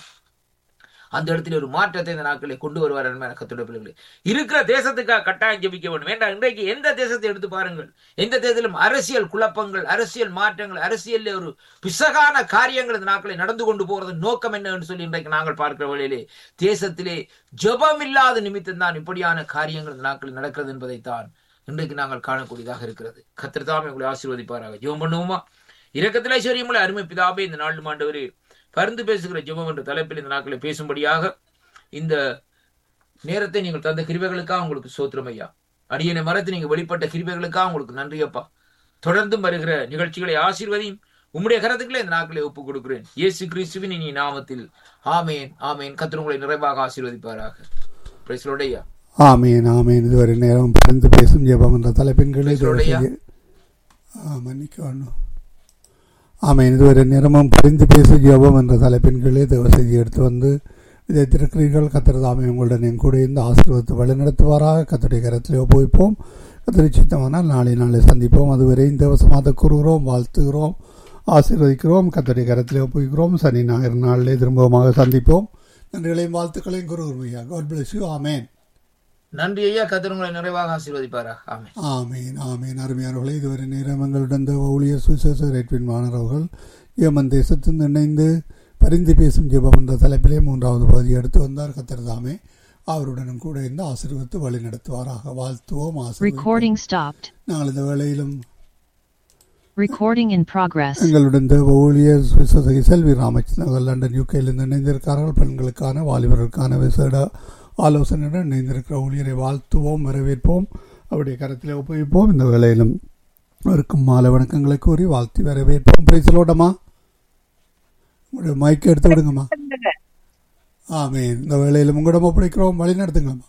அந்த இடத்துல ஒரு மாற்றத்தை இந்த நாட்களை கொண்டு வருவார். கர்த்தருடைய பிள்ளைகளே, இருக்கிற தேசத்துக்காக கட்டாயம் ஜெபிக்க வேண்டும். வேண்டாம், இன்றைக்கு எந்த தேசத்தை எடுத்து பாருங்கள், எந்த தேசத்திலும் அரசியல் குழப்பங்கள், அரசியல் மாற்றங்கள், அரசியல் ஒரு பிசகான காரியங்கள் இந்த நாட்களை நடந்து கொண்டு போறது நோக்கம் என்ன சொல்லி இன்றைக்கு நாங்கள் பார்க்கிற வழியிலே தேசத்திலே ஜெபம் இல்லாத நிமித்தம் தான் இப்படியான காரியங்கள் இந்த நாட்களில் நடக்கிறது என்பதைத்தான் இன்றைக்கு நாங்கள் காணக்கூடியதாக இருக்கிறது. கர்த்தர் தாமே உங்களை ஆசீர்வதிப்பாராக. ஜெபம் பண்ணுவோமா? இரக்கத்திலே ஐஸ்வரியமுள்ள அருமை பிதாவே, இந்த நாள் ஆண்டவரே, பரிந்து பேசுகிற ஜெபம் என்ற தலைப்பில் இந்த நாட்களை பேசும்படியாக இந்த நேரத்தை நீங்கள் தந்த கிருபைகளுக்காக உங்களுக்கு ஸ்தோத்திரம் ஐயா. அடியனை மரத்தை நீங்க வெளிப்பட்ட கிருபைகளுக்காக உங்களுக்கு நன்றி அப்பா. தொடர்ந்தும் வருகிற நிகழ்ச்சிகளை ஆசீர்வதியும் உம்முடைய கரத்துக்களை இந்த நாட்களை ஒப்புக் கொடுக்கிறேன். இயேசு கிறிஸ்துவின் இனி நாமத்தில் ஆமேன், ஆமேன். கர்த்தர் உங்களை நிறைவாக ஆசீர்வதிப்பாராக. பிரைஸ் லார்ட் ஐயா. ஆமேன், ஆமேன். இதுவரை நேரம் பரிந்து பேசும் ஜெபம் என்ற தலைப்பின் கீழே மன்னிக்கணும். ஆமேன். இதுவரை நேரமும் பரிந்து பேசு ஜெபம் என்ற தலைப்பின் கீழே தேவ செய்தி எடுத்து வந்து விதைத்திருக்கிறீர்கள். கர்த்தர் தாமே உங்களுடன் கூட இந்த ஆசீர்வாதத்தை வழிநடத்துவாராக. கர்த்தருடைய கரத்திலே ஒப்புவிப்போம். கர்த்தர் சித்தமானால் நாளை சந்திப்போம். அதுவரை இந்த வசமாக கூறுகிறோம், வாழ்த்துகிறோம், ஆசீர்வதிக்கிறோம். கர்த்தருடைய கரத்திலே ஒப்புவிக்கிறோம். சனி ஞாயிறு நாளிலே திரும்பமாக சந்திப்போம். நன்றிகளையும் வாழ்த்துக்களையும் கூறுகிறோம் ஐயா. God bless you. ஆமேன். நன்றி ஐயா. கர்த்தர் உங்களை நிறைவாக ஆசீர்வதிப்பாராக. ஆமென், ஆமென், ஆமென். அருமையானவர்களே, இதுவரை நேரம் எங்களுடன் ஊழியர் சுவிசேஷ ரேட்வின் மாணவர்கள் யேமன் தேசத்தில் இணைந்து பரிந்து பேசும் ஜெபம் என்ற தலைப்பிலே 3வது பகுதியை எடுத்து வந்தார். கர்த்தர் தாமே அவருடனும் கூட இருந்து ஆசீர்வதித்து வழி நடத்துவாராக. வாழ்த்துவோம், ஆசீர்வதிப்போம். நாங்கள் இந்த வேளையிலும் எங்களுடன் தேவ ஊழியர் சுவிசேஷ செல்வி ராமச்சந்திரன் லண்டன் யூகேயிலிருந்து இணைந்திருக்கிறார்கள். பெண்களுக்கான வாலிபர்களுக்கான விசேட ஆலோசனையுடன் இணைந்திருக்கிற ஊழியரை வாழ்த்துவோம், வரவேற்போம், அவருடைய கருத்தில் ஒப்புவிப்போம். இந்த வேளையிலும் அவருக்கும் மாலை வணக்கங்களை கூறி வாழ்த்தி வரவேற்போம். பேசலோட்டமா, உங்களுடைய மைக் எடுத்து விடுங்கம்மா. ஆமீன். இந்த வேளையிலும் உங்களிடம் ஒப்படைக்கிறோம், வழி நடத்துங்களம்மா.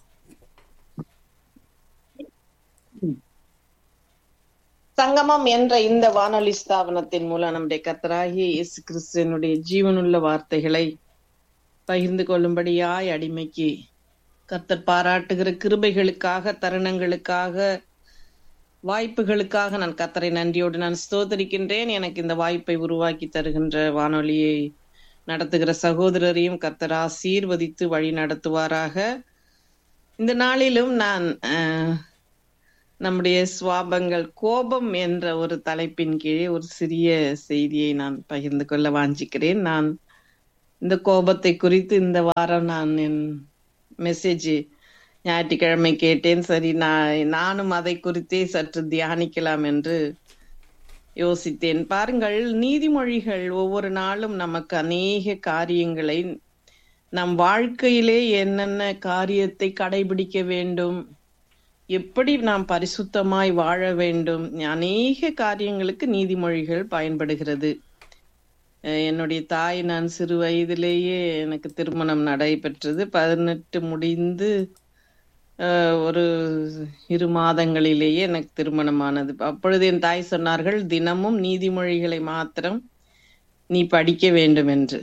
சங்கமம் என்ற இந்த வானொலி ஸ்தாபனத்தின் மூலம் நம்முடைய கர்த்தராகிய இயேசு கிறிஸ்துவினுடைய ஜீவனுள்ள வார்த்தைகளை பகிர்ந்து கொள்ளும்படியாய் அடிமைக்கு கர்த்தர் பாராட்டுகிற கிருபைகளுக்காக, தருணங்களுக்காக, வாய்ப்புகளுக்காக நான் கர்த்தரை நன்றியோடு நான் ஸ்தோத்தரிக்கின்றேன். எனக்கு இந்த வாய்ப்பை உருவாக்கி தருகின்ற வானொலியை நடத்துகிற சகோதரரையும் கர்த்தர் ஆசீர்வதித்து வழி நடத்துவாராக. இந்த நாளிலும் நான் நம்முடைய சுவாபங்கள் கோபம் என்ற ஒரு தலைப்பின் கீழே ஒரு சிறிய செய்தியை நான் பகிர்ந்து கொள்ள வாஞ்சிக்கிறேன். நான் இந்த கோபத்தை குறித்து இந்த வாரம் நான் என் மெசேஜ் ஞாயிற்றுக்கிழமை கேட்டேன். சரி, நானும் அதை குறித்தே சற்று தியானிக்கலாம் என்று யோசித்தேன். பாருங்கள், நீதிமொழிகள் ஒவ்வொரு நாளும் நமக்கு அநேக காரியங்களை, நம் வாழ்க்கையிலே என்னென்ன காரியத்தை கடைபிடிக்க வேண்டும், எப்படி நாம் பரிசுத்தமாய் வாழ வேண்டும், அநேக காரியங்களுக்கு நீதிமொழிகள் பயன்படுகிறது. என்னுடைய தாய், நான் சிறு வயதிலேயே எனக்கு திருமணம் நடைபெற்றது. 18 முடிந்து ஒரு 2 மாதங்களிலேயே எனக்கு திருமணமானது. அப்பொழுது என் தாய் சொன்னார்கள், தினமும் நீதிமொழிகளை மாத்திரம் நீ படிக்க வேண்டும் என்று.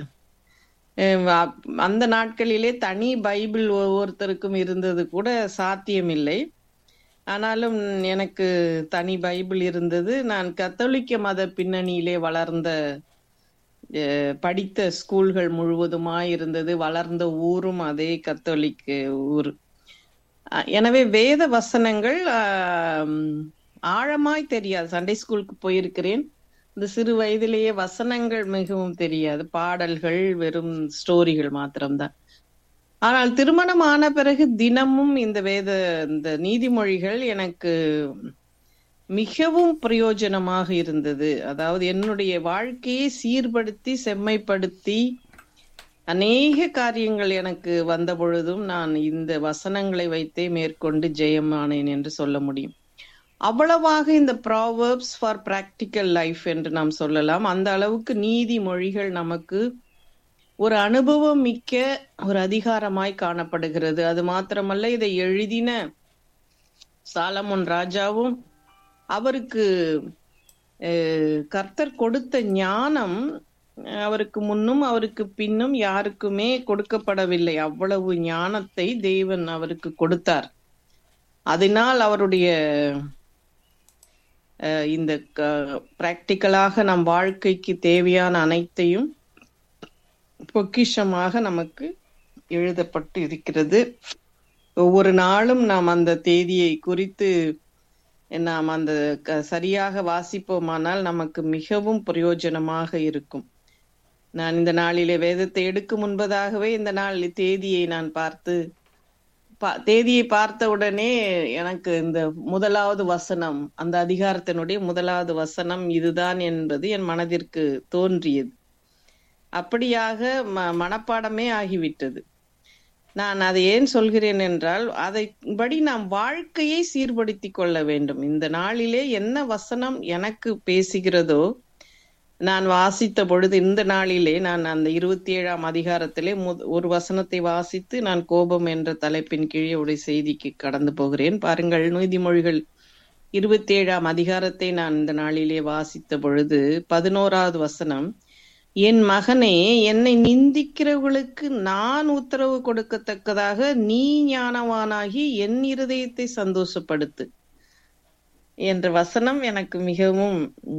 அந்த நாட்களிலே தனி பைபிள் ஒவ்வொருத்தருக்கும் இருந்தது கூட சாத்தியமில்லை. ஆனாலும் எனக்கு தனி பைபிள் இருந்தது. நான் கத்தோலிக்க மத பின்னணியிலே வளர்ந்த, படித்த ஸ்கூல்கள் முழுவதுமாய் இருந்தது. வளர்ந்த ஊரும் அதே கத்தோலிக்க ஊர். எனவே வேத வசனங்கள் ஆழமாய் தெரியாது. சண்டே ஸ்கூலுக்கு போயிருக்கிறேன். இந்த சிறு வயதிலேயே வசனங்கள் மிகவும் தெரியாது. பாடல்கள், வெறும் ஸ்டோரிகள் மாத்திரம்தான். ஆனால் திருமணம் ஆன பிறகு தினமும் இந்த நீதிமொழிகள் எனக்கு மிகவும் பிரயோஜனமாக இருந்தது. அதாவது என்னுடைய வாழ்க்கையை சீர்படுத்தி, செம்மைப்படுத்தி, அநேக காரியங்கள் எனக்கு வந்த பொழுதும் நான் இந்த வசனங்களை வைத்தே மேற்கொண்டு ஜெயமானேன் என்று சொல்ல முடியும். அவ்வளவாக இந்த ப்ராவர்ப்ஸ் ஃபார் பிராக்டிக்கல் லைஃப் என்று நாம் சொல்லலாம். அந்த அளவுக்கு நீதிமொழிகள் நமக்கு ஒரு அனுபவம் மிக்க ஒரு அதிகாரமாய் காணப்படுகிறது. அது மாத்திரமல்ல, இதை எழுதின சாலமோன் ராஜாவும் அவருக்கு கர்த்தர் கொடுத்த ஞானம் அவருக்கு முன்னும் அவருக்கு பின்னும் யாருக்குமே கொடுக்கப்படவில்லை. அவ்வளவு ஞானத்தை தேவன் அவருக்கு கொடுத்தார். அதனால் அவருடைய இந்த பிராக்டிக்கலாக நம் வாழ்க்கைக்கு தேவையான அனைத்தையும் பொக்கிஷமாக நமக்கு எழுதப்பட்டு இருக்கிறது. ஒவ்வொரு நாளும் நாம் அந்த தேதியை குறித்து நாம் அந்த சரியாக வாசிப்போமானால் நமக்கு மிகவும் பிரயோஜனமாக இருக்கும். நான் இந்த நாளிலே வேதத்தை எடுக்கும் முன்பதாகவே இந்த நாள் தேதியை நான் தேதியை பார்த்த உடனே எனக்கு இந்த முதலாவது வசனம், அந்த அதிகாரத்தினுடைய முதலாவது வசனம் இதுதான் என்பது என் மனதிற்கு தோன்றியது. அப்படியாக மனப்பாடமே ஆகிவிட்டது. நான் அதை ஏன் சொல்கிறேன் என்றால், அதைப்படி நாம் வாழ்க்கையை சீர்படுத்தி கொள்ள வேண்டும். இந்த நாளிலே என்ன வசனம் எனக்கு பேசுகிறதோ, நான் வாசித்த பொழுது இந்த நாளிலே நான் அந்த 27ஆம் அதிகாரத்திலே ஒரு வசனத்தை வாசித்து நான் கோபம் என்ற தலைப்பின் கீழே உடைய செய்திக்கு கடந்து போகிறேன். பாருங்கள், நீதிமொழிகள் 27ஆம் அதிகாரத்தை நான் இந்த நாளிலே வாசித்த பொழுது 11வது வசனம், என் மகனே, என்னை நிந்திக்கிறவர்களுக்கு நான் உத்தரவு கொடுக்கத்தக்கதாக நீ ஞானவானாகி என் இருதயத்தை சந்தோஷப்படுத்து என்ற வசனம் எனக்கு மிகவும்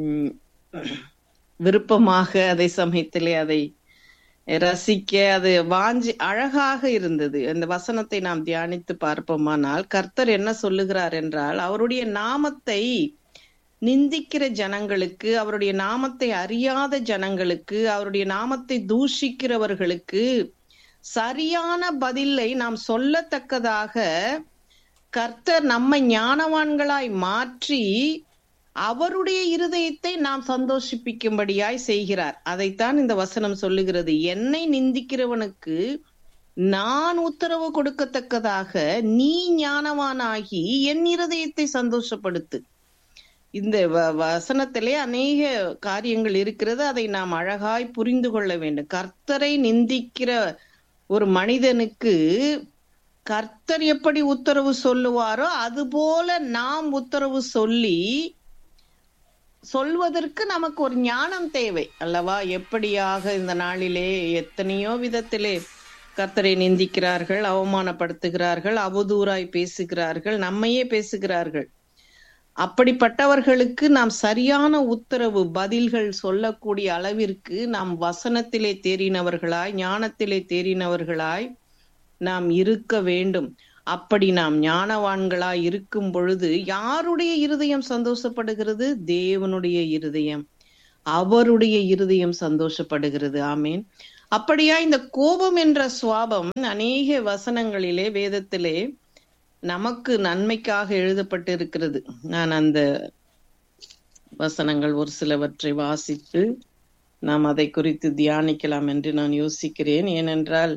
விருப்பமாக, அதே சமயத்திலே அதை ரசிக்க, அது வாஞ்சி அழகாக இருந்தது. அந்த வசனத்தை நாம் தியானித்து பார்ப்போமானால், கர்த்தர் என்ன சொல்லுகிறார் என்றால், அவருடைய நாமத்தை நிந்திக்கிற ஜனங்களுக்கு, அவருடைய நாமத்தை அறியாத ஜனங்களுக்கு, அவருடைய நாமத்தை தூஷிக்கிறவர்களுக்கு சரியான பதிலை நாம் சொல்லத்தக்கதாக கர்த்தர் நம்மை ஞானவான்களாய் மாற்றி அவருடைய இருதயத்தை நாம் சந்தோஷிப்பிக்கும்படியாய் செய்கிறார். அதைத்தான் இந்த வசனம் சொல்லுகிறது. என்னை நிந்திக்கிறவனுக்கு நான் உத்தரவு கொடுக்கத்தக்கதாக நீ ஞானவானாகி என் இருதயத்தை சந்தோஷப்படுத்து. இந்த வசனத்திலே அநேக காரியங்கள் இருக்கிறது. அதை நாம் அழகாய் புரிந்து கொள்ள வேண்டும். கர்த்தரை நிந்திக்கிற ஒரு மனிதனுக்கு கர்த்தர் எப்படி உத்தரவு சொல்லுவாரோ அதுபோல நாம் உத்தரவு சொல்வதற்கு நமக்கு ஒரு ஞானம் தேவை அல்லவா? எப்படியாக இந்த நாளிலே எத்தனையோ விதத்திலே கர்த்தரை நிந்திக்கிறார்கள், அவமானப்படுத்துகிறார்கள், அவதூறாய் பேசுகிறார்கள், நம்மையே பேசுகிறார்கள். அப்படிப்பட்டவர்களுக்கு நாம் சரியான உத்தரவு பதில்கள் சொல்லக்கூடிய அளவிற்கு நாம் வசனத்திலே தேறினவர்களாய், ஞானத்திலே தேறினவர்களாய் நாம் இருக்க வேண்டும். அப்படி நாம் ஞானவான்களாய் இருக்கும் பொழுது யாருடைய இருதயம் சந்தோஷப்படுகிறது? தேவனுடைய இருதயம், அவருடைய இருதயம் சந்தோஷப்படுகிறது. ஆமீன். அப்படியா இந்த கோபம் என்ற சுவாபம் அநேக வசனங்களிலே வேதத்திலே நமக்கு நன்மைக்காக எழுதப்பட்டு இருக்கிறது. நான் அந்த வசனங்கள் ஒரு சிலவற்றை வாசித்து நாம் அதை குறித்து தியானிக்கலாம் என்று நான் யோசிக்கிறேன். ஏனென்றால்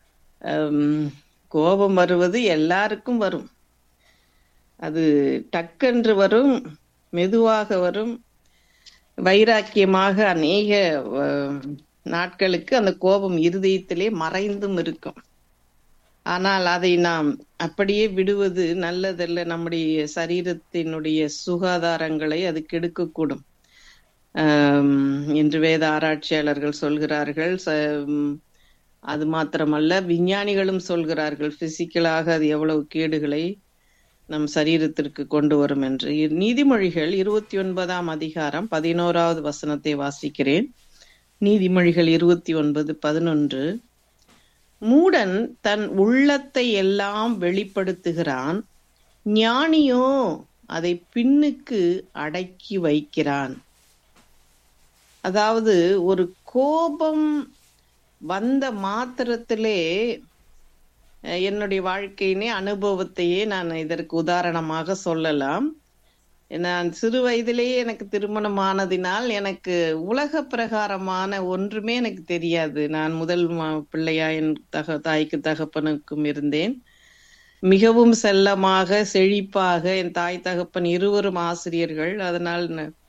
கோபம் வருவது எல்லாருக்கும் வரும். அது டக்கென்று வரும், மெதுவாக வரும், வைராக்கியமாக அநேக நாட்களுக்கு அந்த கோபம் இருதயத்திலே மறைந்தும் இருக்கும். ஆனால் அதை நாம் அப்படியே விடுவது நல்லதல்ல. நம்முடைய சரீரத்தினுடைய சுகாதாரங்களை அது கெடுக்கக்கூடும் என்று வேத ஆராய்ச்சியாளர்கள் சொல்கிறார்கள். அது மாத்திரமல்ல, விஞ்ஞானிகளும் சொல்கிறார்கள் பிசிக்கலாக அது எவ்வளவு கேடுகளை நம் சரீரத்திற்கு கொண்டு வரும் என்று. நீதிமொழிகள் 29ஆம் அதிகாரம் 11வது வசனத்தை வாசிக்கிறேன். நீதிமொழிகள் 29:11. மூடன் தன் உள்ளத்தை எல்லாம் வெளிப்படுத்துகிறான், ஞானியோ அதை பின்னுக்கு அடக்கி வைக்கிறான். அதாவது ஒரு கோபம் வந்த மாத்திரத்திலே என்னுடைய வாழ்க்கையினே அனுபவத்தையே நான் இதற்கு உதாரணமாக சொல்லலாம். நான் சிறு வயதிலேயே எனக்கு திருமணமானதினால் எனக்கு உலக பிரகாரமான ஒன்றுமே எனக்கு தெரியாது. நான் முதல் பிள்ளையா என் தாய்க்கு தகப்பனுக்கும் இருந்தேன். மிகவும் செல்லமாக செழிப்பாக என் தாய் தகப்பன் இருவரும் ஆசிரியர்கள். அதனால்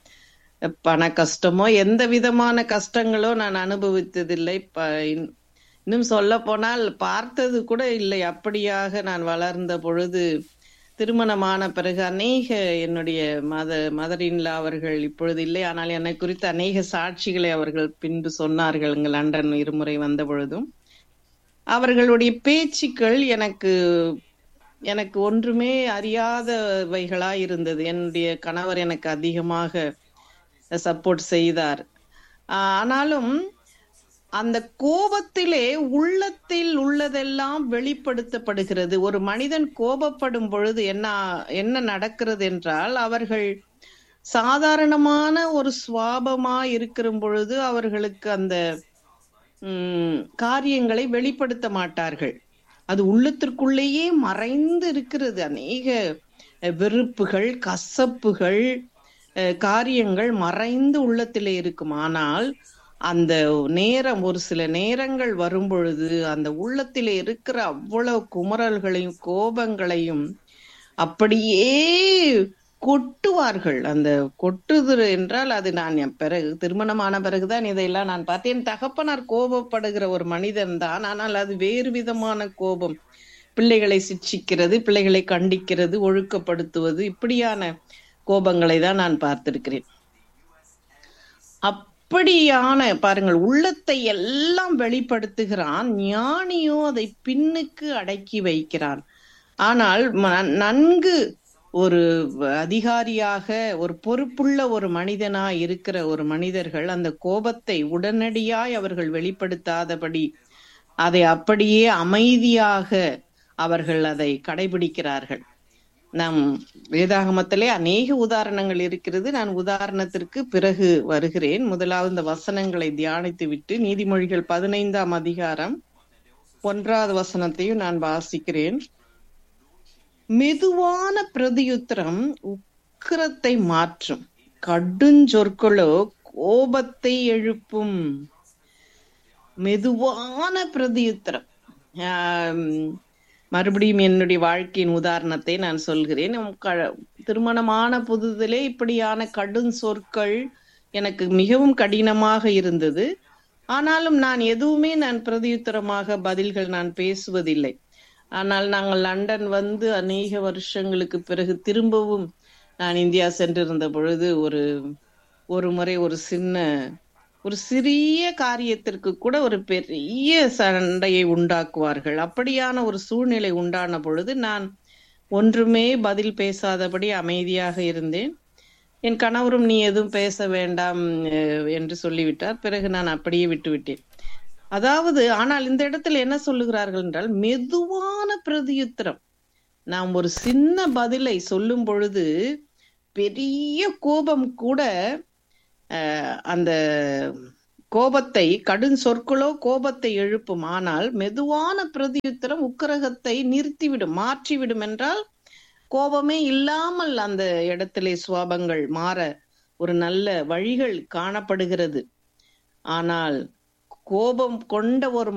பண கஷ்டமோ எந்த விதமான கஷ்டங்களோ நான் அனுபவித்ததில்லை. இன்னும் சொல்ல போனால் பார்த்தது கூட இல்லை. அப்படியாக நான் வளர்ந்த பொழுது திருமணமான பிறகு அநேக என்னுடைய மதரின்லா அவர்கள் இப்பொழுது இல்லை, ஆனால் என்னை குறித்து அநேக சாட்சிகளை அவர்கள் பின்பு சொன்னார்கள். இங்கு லண்டன் இருமுறை வந்த பொழுதும் அவர்களுடைய பேச்சுக்கள் எனக்கு ஒன்றுமே அறியாதவைகளா இருந்தது. என்னுடைய கணவர் எனக்கு அதிகமாக சப்போர்ட் செய்தார். ஆனாலும் அந்த கோபத்திலே உள்ளத்தில் உள்ளதெல்லாம் வெளிப்படுத்தப்படுகிறது. ஒரு மனிதன் கோபப்படும் பொழுது என்ன நடக்கிறது என்றால், அவர்கள் சாதாரணமான ஒரு சுவாபமா இருக்கிற பொழுது அவர்களுக்கு அந்த காரியங்களை வெளிப்படுத்த மாட்டார்கள். அது உள்ளத்திற்குள்ளேயே மறைந்து இருக்கிறது. அநேக வெறுப்புகள், கசப்புகள், காரியங்கள் மறைந்து உள்ளத்திலே இருக்கும். ஆனால் அந்த நேரம், ஒரு சில நேரங்கள் வரும் பொழுது அந்த உள்ளத்திலே இருக்கிற அவ்வளவு குமரல்களையும் கோபங்களையும் அப்படியே கொட்டுவார்கள். அந்த கொட்டுது என்றால் அது நான் பிறகு திருமணமான பிறகுதான் இதையெல்லாம் நான் பார்த்தேன். என் தகப்பனார் கோபப்படுகிற ஒரு மனிதன் தான், ஆனால் அது வேறு விதமான கோபம். பிள்ளைகளை சிட்சிக்கிறது, பிள்ளைகளை கண்டிக்கிறது, ஒழுக்கப்படுத்துவது, இப்படியான கோபங்களை தான் நான் பார்த்திருக்கிறேன். அப்படியான பாருங்கள், உள்ளத்தை எல்லாம் வெளிப்படுத்துகிறான், ஞானியோ அதை பின்னுக்கு அடக்கி வைக்கிறான். ஆனால் நன்கு ஒரு அதிகாரியாக, ஒரு பொறுப்புள்ள ஒரு மனிதனாய் இருக்கிற ஒரு மனிதர்கள் அந்த கோபத்தை உடனடியாய் அவர்கள் வெளிப்படுத்தாதபடி அதை அப்படியே அமைதியாக அவர்கள் அதை கடைபிடிக்கிறார்கள். நம் வேதாகமத்திலே அநேக உதாரணங்கள் இருக்கிறது. நான் உதாரணத்திற்கு பிறகு வருகிறேன். முதலாவது இந்த வசனங்களை தியானித்து விட்டு நீதிமொழிகள் 15ஆம் அதிகாரம் 1வது வசனத்தையும் நான் வாசிக்கிறேன். மெதுவான பிரதியுத்தரம் உக்கிரத்தை மாற்றும், கடுஞ்சொற்களோ கோபத்தை எழுப்பும். மெதுவான பிரதியுத்தரம், மறுபடியும் என்னுடைய வாழ்க்கையின் உதாரணத்தை நான் சொல்கிறேன். திருமணமான புதுதிலே இப்படியான கடும் சொற்கள் எனக்கு மிகவும் கடினமாக இருந்தது. ஆனாலும் நான் எதுவுமே பிரதியுத்தரமாக பதில்கள் நான் பேசுவதில்லை. ஆனால் நாங்கள் லண்டன் வந்து அநேக வருஷங்களுக்கு பிறகு திரும்பவும் நான் இந்தியா சென்றிருந்த பொழுது ஒரு முறை ஒரு சிறிய காரியத்திற்கு கூட ஒரு பெரிய சண்டையை உண்டாக்குவார்கள். அப்படியான ஒரு சூழ்நிலை உண்டான பொழுது நான் ஒன்றுமே பதில் பேசாதபடி அமைதியாக இருந்தேன். என் கணவரும் நீ எதுவும் பேச வேண்டாம் என்று சொல்லிவிட்டார். பிறகு நான் அப்படியே விட்டுவிட்டேன். அதாவது ஆனால் இந்த இடத்துல என்ன சொல்லுகிறார்கள் என்றால், மெதுவான பிரதியுத்தரம். நாம் ஒரு சின்ன பதிலை சொல்லும் பொழுது பெரிய கோபம் கூட அந்த கோபத்தை, கடும் சொற்களோ கோபத்தை எழுப்பும். ஆனால் மெதுவான பிரதியுத்தரம் உக்கிரகத்தை நிறுத்திவிடும், மாற்றிவிடும். என்றால் கோபமே இல்லாமல் அந்த இடத்திலே சுவாபங்கள் மாற ஒரு நல்ல வழிகள் காணப்படுகிறது. ஆனால் கோபம் கொண்ட ஒரு